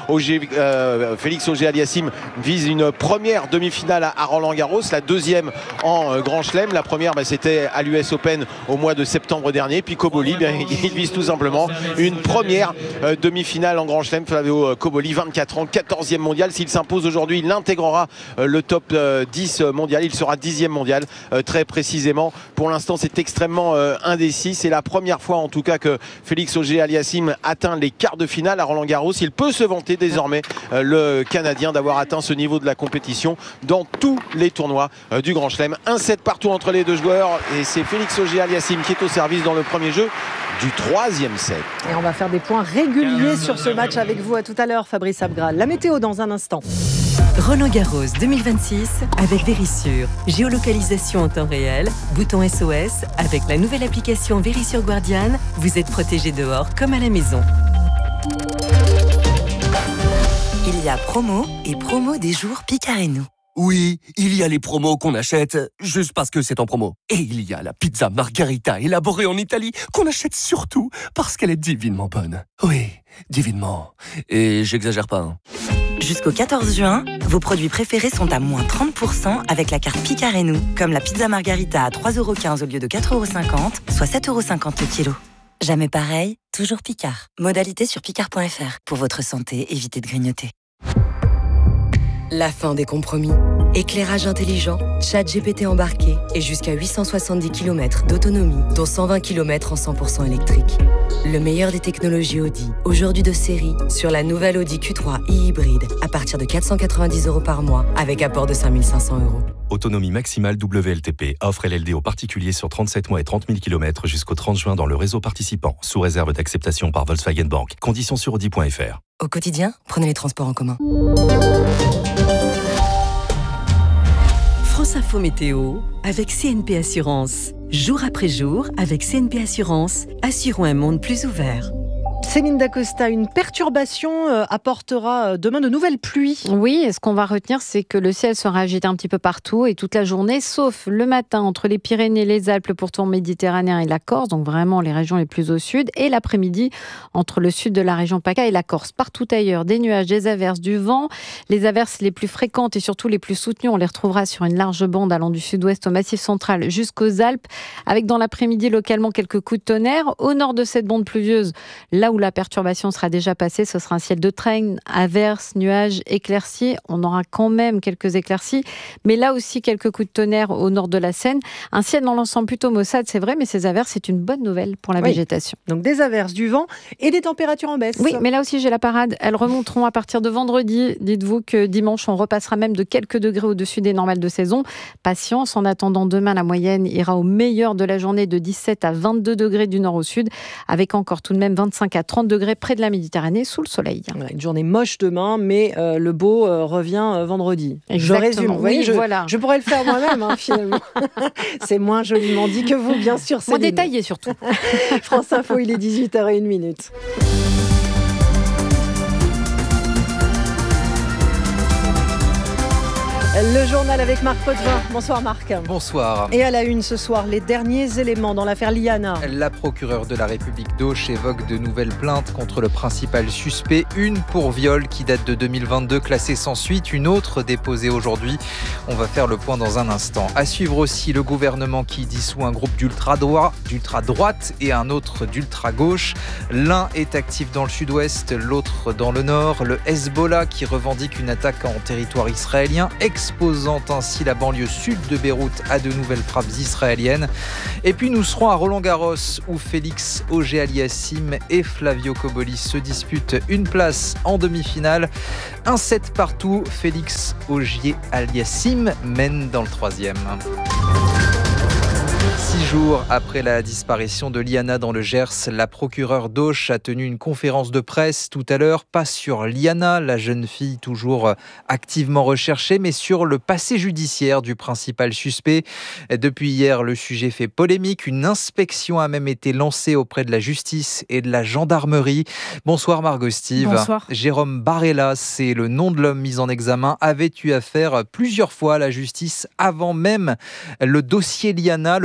Félix Auger-Aliassime vise une première demi-finale à Roland-Garros, la deuxième en Grand Chelem. La première, c'était à l'US Open au mois de septembre dernier. Puis Cobolli, il vise tout simplement une première demi-finale en Grand Chelem. Flavio Cobolli, 24 ans, 14e mondial. S'il s'impose aujourd'hui, il intégrera le top 10 mondial. Il sera 10e mondial, très précisément. Pour l'instant, c'est extrêmement indécis. C'est la première fois, en tout cas, que Félix Auger-Aliassime atteint les quarts de finale à Roland-Garros. Il peut se vanter désormais, le Canadien, d'avoir atteint ce niveau de la compétition dans tous les tournois du Grand Chelem. 1-7 partout entre les deux joueurs, et c'est Félix Auger-Aliassime qui est au service dans le premier jeu du 3e set. Et on va faire des points réguliers sur ce match avec vous. À tout à l'heure, Fabrice Abgral. La météo dans un instant. Roland-Garros 2026 avec Vérissure. Géolocalisation en temps réel, bouton SOS. Avec la nouvelle application Vérissure Guardian, vous êtes protégé dehors comme à la maison. Il y a promo et promo des jours Picard et nous. Oui, il y a les promos qu'on achète juste parce que c'est en promo. Et il y a la pizza margarita élaborée en Italie qu'on achète surtout parce qu'elle est divinement bonne. Oui, divinement. Et j'exagère pas, hein. Jusqu'au 14 juin, vos produits préférés sont à moins 30% avec la carte Picard et nous. Comme la pizza margarita à 3,15€ au lieu de 4,50€, soit 7,50€ le kilo. Jamais pareil, toujours Picard. Modalité sur picard.fr. Pour votre santé, évitez de grignoter. La fin des compromis. Éclairage intelligent, chat GPT embarqué et jusqu'à 870 km d'autonomie, dont 120 km en 100% électrique. Le meilleur des technologies Audi, aujourd'hui de série, sur la nouvelle Audi Q3 e-hybride, à partir de 490€ par mois, avec apport de 5 500€. Autonomie maximale WLTP. Offre LLD aux particuliers sur 37 mois et 30 000 km jusqu'au 30 juin dans le réseau participant, sous réserve d'acceptation par Volkswagen Bank. Conditions sur Audi.fr. Au quotidien, prenez les transports en commun. France Info Météo avec CNP Assurance. Jour après jour, avec CNP Assurance, assurons un monde plus ouvert. Céline Dacosta, une perturbation apportera demain de nouvelles pluies. Oui, et ce qu'on va retenir, c'est que le ciel sera agité un petit peu partout et toute la journée, sauf le matin entre les Pyrénées, les Alpes, le pourtour méditerranéen et la Corse, donc vraiment les régions les plus au sud, et l'après-midi entre le sud de la région PACA et la Corse. Partout ailleurs, des nuages, des averses, du vent. Les averses les plus fréquentes et surtout les plus soutenues, on les retrouvera sur une large bande allant du sud-ouest au Massif central jusqu'aux Alpes, avec dans l'après-midi localement quelques coups de tonnerre. Au nord de cette bande pluvieuse, là où où la perturbation sera déjà passée, ce sera un ciel de traîne, averses, nuages, éclaircies. On aura quand même quelques éclaircies, mais là aussi quelques coups de tonnerre au nord de la Seine. Un ciel dans l'ensemble plutôt maussade, c'est vrai, mais ces averses, c'est une bonne nouvelle pour la végétation. Donc des averses, du vent et des températures en baisse. Oui, mais là aussi j'ai la parade. Elles remonteront à partir de vendredi. Dites-vous que dimanche, on repassera même de quelques degrés au-dessus des normales de saison. Patience, en attendant demain, la moyenne ira au meilleur de la journée de 17 à 22 degrés du nord au sud, avec encore tout de même 25 à 30 degrés près de la Méditerranée sous le soleil. Voilà, une journée moche demain, mais le beau revient vendredi. Exactement. Je résume. Vous voyez, je pourrais le faire moi-même, finalement. C'est moins joliment dit que vous, bien sûr. Moins détaillé surtout. France Info, il est 18h01. Le journal avec Marc Potvin. Bonsoir Marc. Bonsoir. Et à la une ce soir, les derniers éléments dans l'affaire Liana. La procureure de la République d'Auch évoque de nouvelles plaintes contre le principal suspect. Une pour viol qui date de 2022, classée sans suite. Une autre déposée aujourd'hui. On va faire le point dans un instant. À suivre aussi le gouvernement qui dissout un groupe d'ultra-droite et un autre d'ultra-gauche. L'un est actif dans le sud-ouest, l'autre dans le nord. Le Hezbollah qui revendique une attaque en territoire israélien, exposant ainsi la banlieue sud de Beyrouth à de nouvelles frappes israéliennes. Et puis nous serons à Roland-Garros où Félix Auger-Aliassime et Flavio Cobolli se disputent une place en demi-finale. Un set partout, Félix Auger-Aliassime mène dans le troisième. 6 jours après la disparition de Liana dans le Gers, la procureure d'Auch a tenu une conférence de presse tout à l'heure, pas sur Liana, la jeune fille toujours activement recherchée, mais sur le passé judiciaire du principal suspect. Depuis hier, le sujet fait polémique. Une inspection a même été lancée auprès de la justice et de la gendarmerie. Bonsoir Margot Steve. Bonsoir. Jérôme Barella, c'est le nom de l'homme mis en examen, avait eu affaire plusieurs fois à la justice avant même le dossier Liana.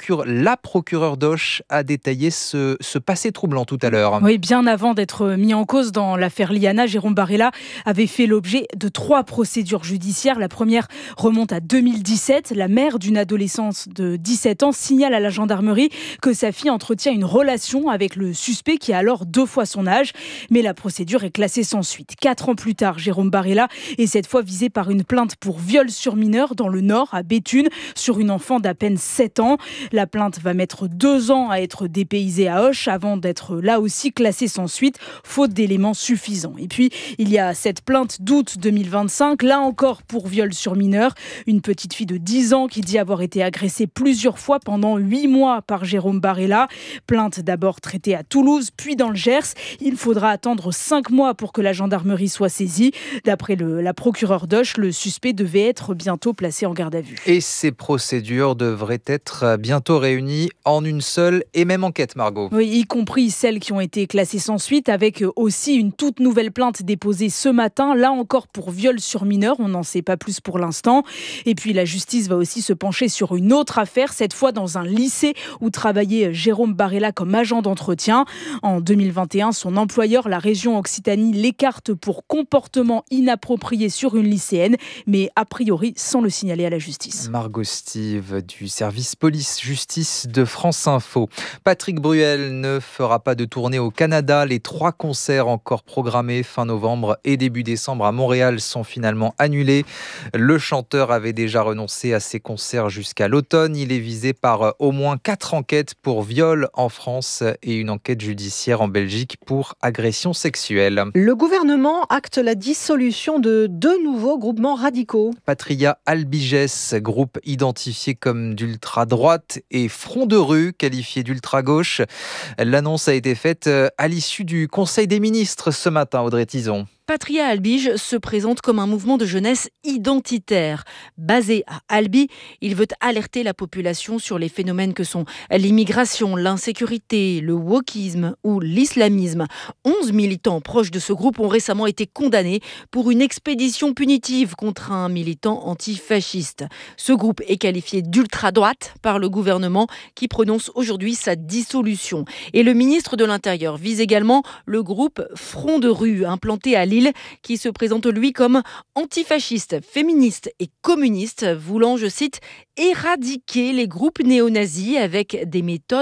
La procureure d'Auch a détaillé ce passé troublant tout à l'heure. Oui, bien avant d'être mis en cause dans l'affaire Liana, Jérôme Barella avait fait l'objet de 3 procédures judiciaires. La première remonte à 2017. La mère d'une adolescente de 17 ans signale à la gendarmerie que sa fille entretient une relation avec le suspect qui a alors 2 fois son âge. Mais la procédure est classée sans suite. 4 ans plus tard, Jérôme Barella est cette fois visé par une plainte pour viol sur mineur dans le Nord, à Béthune, sur une enfant d'à peine 7 ans. La plainte va mettre 2 ans à être dépaysée à Auch avant d'être là aussi classée sans suite, faute d'éléments suffisants. Et puis, il y a cette plainte d'août 2025, là encore pour viol sur mineur. Une petite fille de 10 ans qui dit avoir été agressée plusieurs fois pendant 8 mois par Jérôme Barella. Plainte d'abord traitée à Toulouse, puis dans le Gers. Il faudra attendre 5 mois pour que la gendarmerie soit saisie. D'après la procureure d'Auch, le suspect devait être bientôt placé en garde à vue. Et ces procédures devraient être bientôt réunies en une seule et même enquête, Margot. Oui, y compris celles qui ont été classées sans suite, avec aussi une toute nouvelle plainte déposée ce matin, là encore pour viol sur mineur, on n'en sait pas plus pour l'instant. Et puis la justice va aussi se pencher sur une autre affaire, cette fois dans un lycée où travaillait Jérôme Barella comme agent d'entretien. En 2021, son employeur, la région Occitanie, l'écarte pour comportement inapproprié sur une lycéenne, mais a priori sans le signaler à la justice. Margot Steve du service police-justice de France Info. Patrick Bruel ne fera pas de tournée au Canada. Les 3 concerts encore programmés fin novembre et début décembre à Montréal sont finalement annulés. Le chanteur avait déjà renoncé à ses concerts jusqu'à l'automne. Il est visé par au moins 4 enquêtes pour viol en France et une enquête judiciaire en Belgique pour agression sexuelle. Le gouvernement acte la dissolution de 2 nouveaux groupements radicaux. Patria Albiges, groupe identifié comme d'ultra-droite, et Front de rue, qualifié d'ultra-gauche. L'annonce a été faite à l'issue du Conseil des ministres ce matin, Audrey Tison. Patria Albiges se présente comme un mouvement de jeunesse identitaire. Basé à Albi, il veut alerter la population sur les phénomènes que sont l'immigration, l'insécurité, le wokisme ou l'islamisme. 11 militants proches de ce groupe ont récemment été condamnés pour une expédition punitive contre un militant antifasciste. Ce groupe est qualifié d'ultra-droite par le gouvernement qui prononce aujourd'hui sa dissolution. Et le ministre de l'Intérieur vise également le groupe Front de rue, implanté à Lille, qui se présente lui comme antifasciste, féministe et communiste, voulant, je cite, éradiquer les groupes néo-nazis avec des méthodes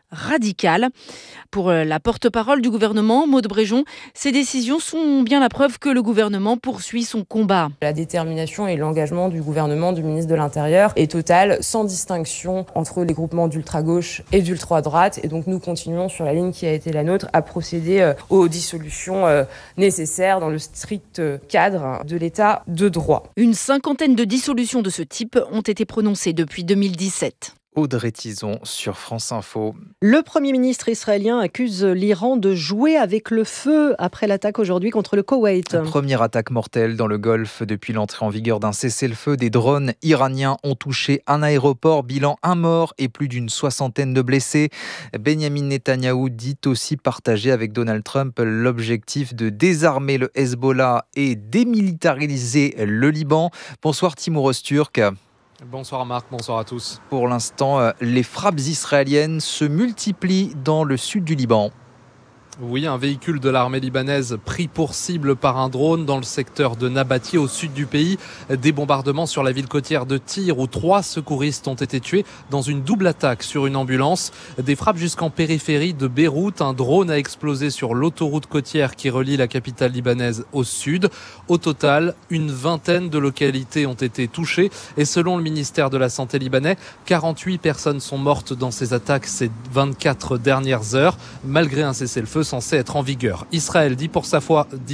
radicale. Pour la porte-parole du gouvernement, Maud Bréjon, ces décisions sont bien la preuve que le gouvernement poursuit son combat. La détermination et l'engagement du gouvernement, du ministre de l'Intérieur est total, sans distinction entre les groupements d'ultra-gauche et d'ultra-droite. Et donc nous continuons sur la ligne qui a été la nôtre à procéder aux dissolutions nécessaires dans le strict cadre de l'état de droit. Une cinquantaine de dissolutions de ce type ont été prononcées depuis 2017. Audrey Tison sur France Info. Le Premier ministre israélien accuse l'Iran de jouer avec le feu après l'attaque aujourd'hui contre le Koweït. Première attaque mortelle dans le Golfe depuis l'entrée en vigueur d'un cessez-le-feu. Des drones iraniens ont touché un aéroport, bilan 1 mort et plus d'une 60aine de blessés. Benjamin Netanyahou dit aussi partager avec Donald Trump l'objectif de désarmer le Hezbollah et démilitariser le Liban. Bonsoir Timour Öztürk. Bonsoir Marc, bonsoir à tous. Pour l'instant, les frappes israéliennes se multiplient dans le sud du Liban. Oui, un véhicule de l'armée libanaise pris pour cible par un drone dans le secteur de Nabati au sud du pays. Des bombardements sur la ville côtière de Tyr où 3 secouristes ont été tués dans une double attaque sur une ambulance. Des frappes jusqu'en périphérie de Beyrouth. Un drone a explosé sur l'autoroute côtière qui relie la capitale libanaise au sud. Au total, une vingtaine de localités ont été touchées. Et selon le ministère de la Santé libanais, 48 personnes sont mortes dans ces attaques ces 24 dernières heures, malgré un cessez-le-feu censé être en vigueur. Israël dit pour sa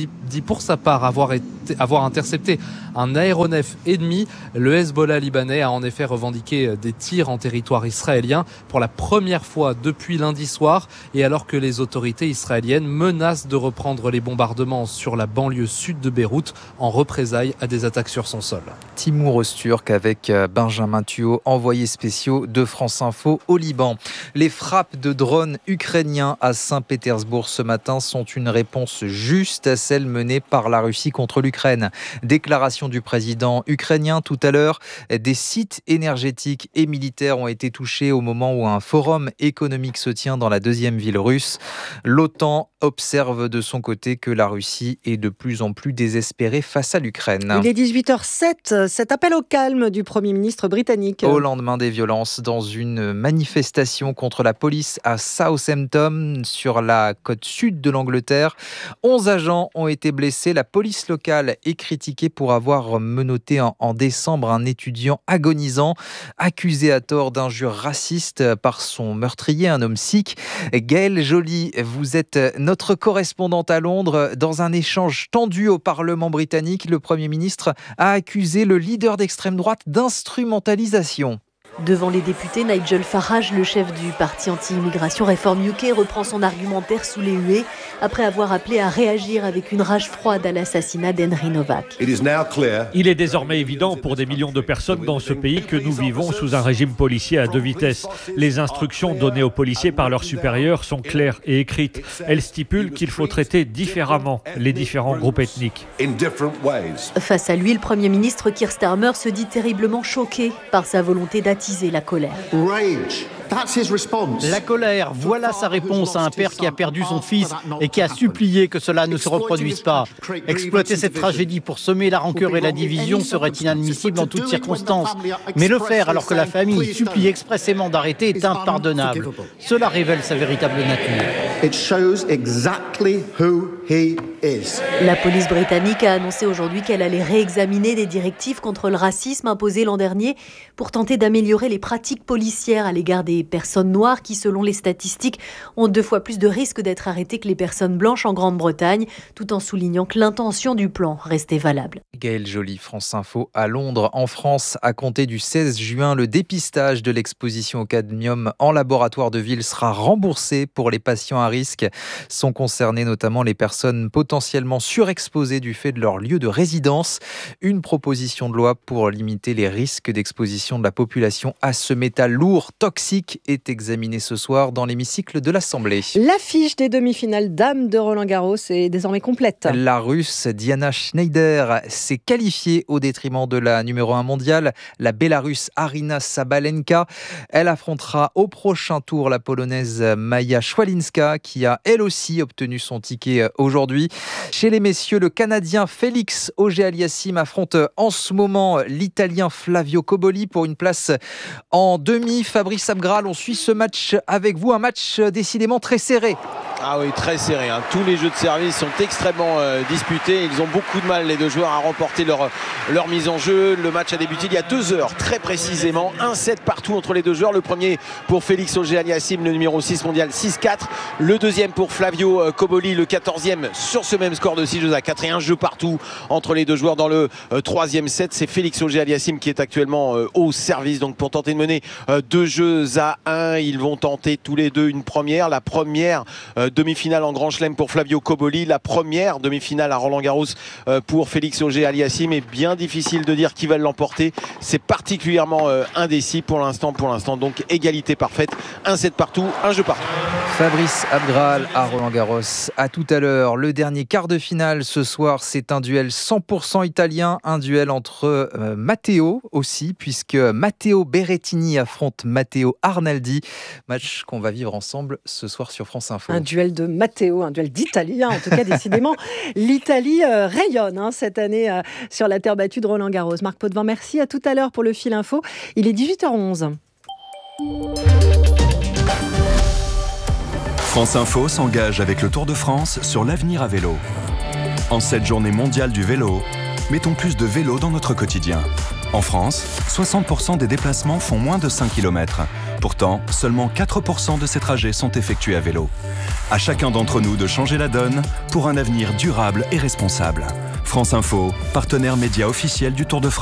part avoir intercepté un aéronef ennemi. Le Hezbollah libanais a en effet revendiqué des tirs en territoire israélien pour la première fois depuis lundi soir et alors que les autorités israéliennes menacent de reprendre les bombardements sur la banlieue sud de Beyrouth en représailles à des attaques sur son sol. Timour Öztürk avec Benjamin Thuot, envoyé spéciaux de France Info au Liban. Les frappes de drones ukrainiens à Saint-Pétersbourg ce matin sont une réponse juste à celle menée par la Russie contre l'Ukraine. Déclaration du président ukrainien tout à l'heure. Des sites énergétiques et militaires ont été touchés au moment où un forum économique se tient dans la deuxième ville russe. L'OTAN observe de son côté que la Russie est de plus en plus désespérée face à l'Ukraine. Il est 18h07, cet appel au calme du Premier ministre britannique. Au lendemain des violences dans une manifestation contre la police à Southampton, sur la côte sud de l'Angleterre. 11 agents ont été blessés. La police locale est critiquée pour avoir menotté en décembre un étudiant agonisant, accusé à tort d'injures racistes par son meurtrier, un homme sikh. Gaëlle Joly, vous êtes notre correspondante à Londres. Dans un échange tendu au Parlement britannique, le Premier ministre a accusé le leader d'extrême droite d'instrumentalisation. Devant les députés, Nigel Farage, le chef du parti anti-immigration Reform UK, reprend son argumentaire sous les huées après avoir appelé à réagir avec une rage froide à l'assassinat d'Henry Novak. Il est désormais évident pour des millions de personnes dans ce pays que nous vivons sous un régime policier à 2 vitesses. Les instructions données aux policiers par leurs supérieurs sont claires et écrites. Elles stipulent qu'il faut traiter différemment les différents groupes ethniques. Face à lui, le Premier ministre Keir Starmer se dit terriblement choqué par sa volonté d'attiser la colère. La colère, voilà sa réponse à un père qui a perdu son fils et qui a supplié que cela ne se reproduise pas. Exploiter cette tragédie pour semer la rancœur et la division serait inadmissible en toutes circonstances. Mais le faire alors que la famille supplie expressément d'arrêter est impardonnable. Cela révèle sa véritable nature. La police britannique a annoncé aujourd'hui qu'elle allait réexaminer des directives contre le racisme imposées l'an dernier pour tenter d'améliorer les pratiques policières à l'égard des personnes noires qui, selon les statistiques, ont 2 fois plus de risques d'être arrêtées que les personnes blanches en Grande-Bretagne, tout en soulignant que l'intention du plan restait valable. Gaëlle Joly, France Info à Londres. En France, à compter du 16 juin, le dépistage de l'exposition au cadmium en laboratoire de ville sera remboursé pour les patients à risque. Sont concernées notamment les personnes potentiellement surexposées du fait de leur lieu de résidence. Une proposition de loi pour limiter les risques d'exposition de la population à ce métal lourd, toxique, est examinée ce soir dans l'hémicycle de l'Assemblée. L'affiche des demi-finales dames de Roland-Garros est désormais complète. La Russe Diana Schneider s'est qualifiée au détriment de la numéro 1 mondiale, la Bélarusse Aryna Sabalenka. Elle affrontera au prochain tour la Polonaise Maja Szwalinska qui a elle aussi obtenu son ticket au aujourd'hui. Chez les messieurs, le Canadien Félix Auger-Aliassime affronte en ce moment l'Italien Flavio Cobolli pour une place en demi. Fabrice Abgral, on suit ce match avec vous, un match décidément très serré. Ah oui, très serré. Tous les jeux de service sont extrêmement disputés. Ils ont beaucoup de mal, les deux joueurs, à remporter leur mise en jeu. Le match a débuté il y a 2 heures, très précisément. 1-7 partout entre les deux joueurs. Le premier pour Félix Auger-Aliassime, le numéro 6 mondial, 6-4. Le deuxième pour Flavio Cobolli, le 14e, sur ce même score de 6-4. Et un jeu partout entre les deux joueurs dans le 3e set. C'est Félix Auger-Aliassime qui est actuellement au service. Donc pour tenter de mener 2-1, ils vont tenter tous les deux une première. La première demi-finale en Grand Chelem pour Flavio Cobolli, la première demi-finale à Roland-Garros pour Félix Auger-Aliassime. Et bien difficile de dire qui va l'emporter. C'est particulièrement indécis pour l'instant. Donc égalité parfaite. 1-7 partout, un jeu partout. Fabrice Abgral à Roland-Garros. À tout à l'heure. Le dernier quart de finale ce soir, c'est un duel 100% italien. Un duel entre Matteo aussi, puisque Matteo Berrettini affronte Matteo Arnaldi. Match qu'on va vivre ensemble ce soir sur France Info. Un duel de Matteo, un duel d'Italien. En tout cas, décidément, l'Italie rayonne cette année sur la terre battue de Roland-Garros. Marc Potvin, merci. À tout à l'heure pour le Fil Info. Il est 18h11. France Info s'engage avec le Tour de France sur l'avenir à vélo. En cette journée mondiale du vélo, mettons plus de vélo dans notre quotidien. En France, 60% des déplacements font moins de 5 km. Pourtant, seulement 4% de ces trajets sont effectués à vélo. À chacun d'entre nous de changer la donne pour un avenir durable et responsable. France Info, partenaire média officiel du Tour de France.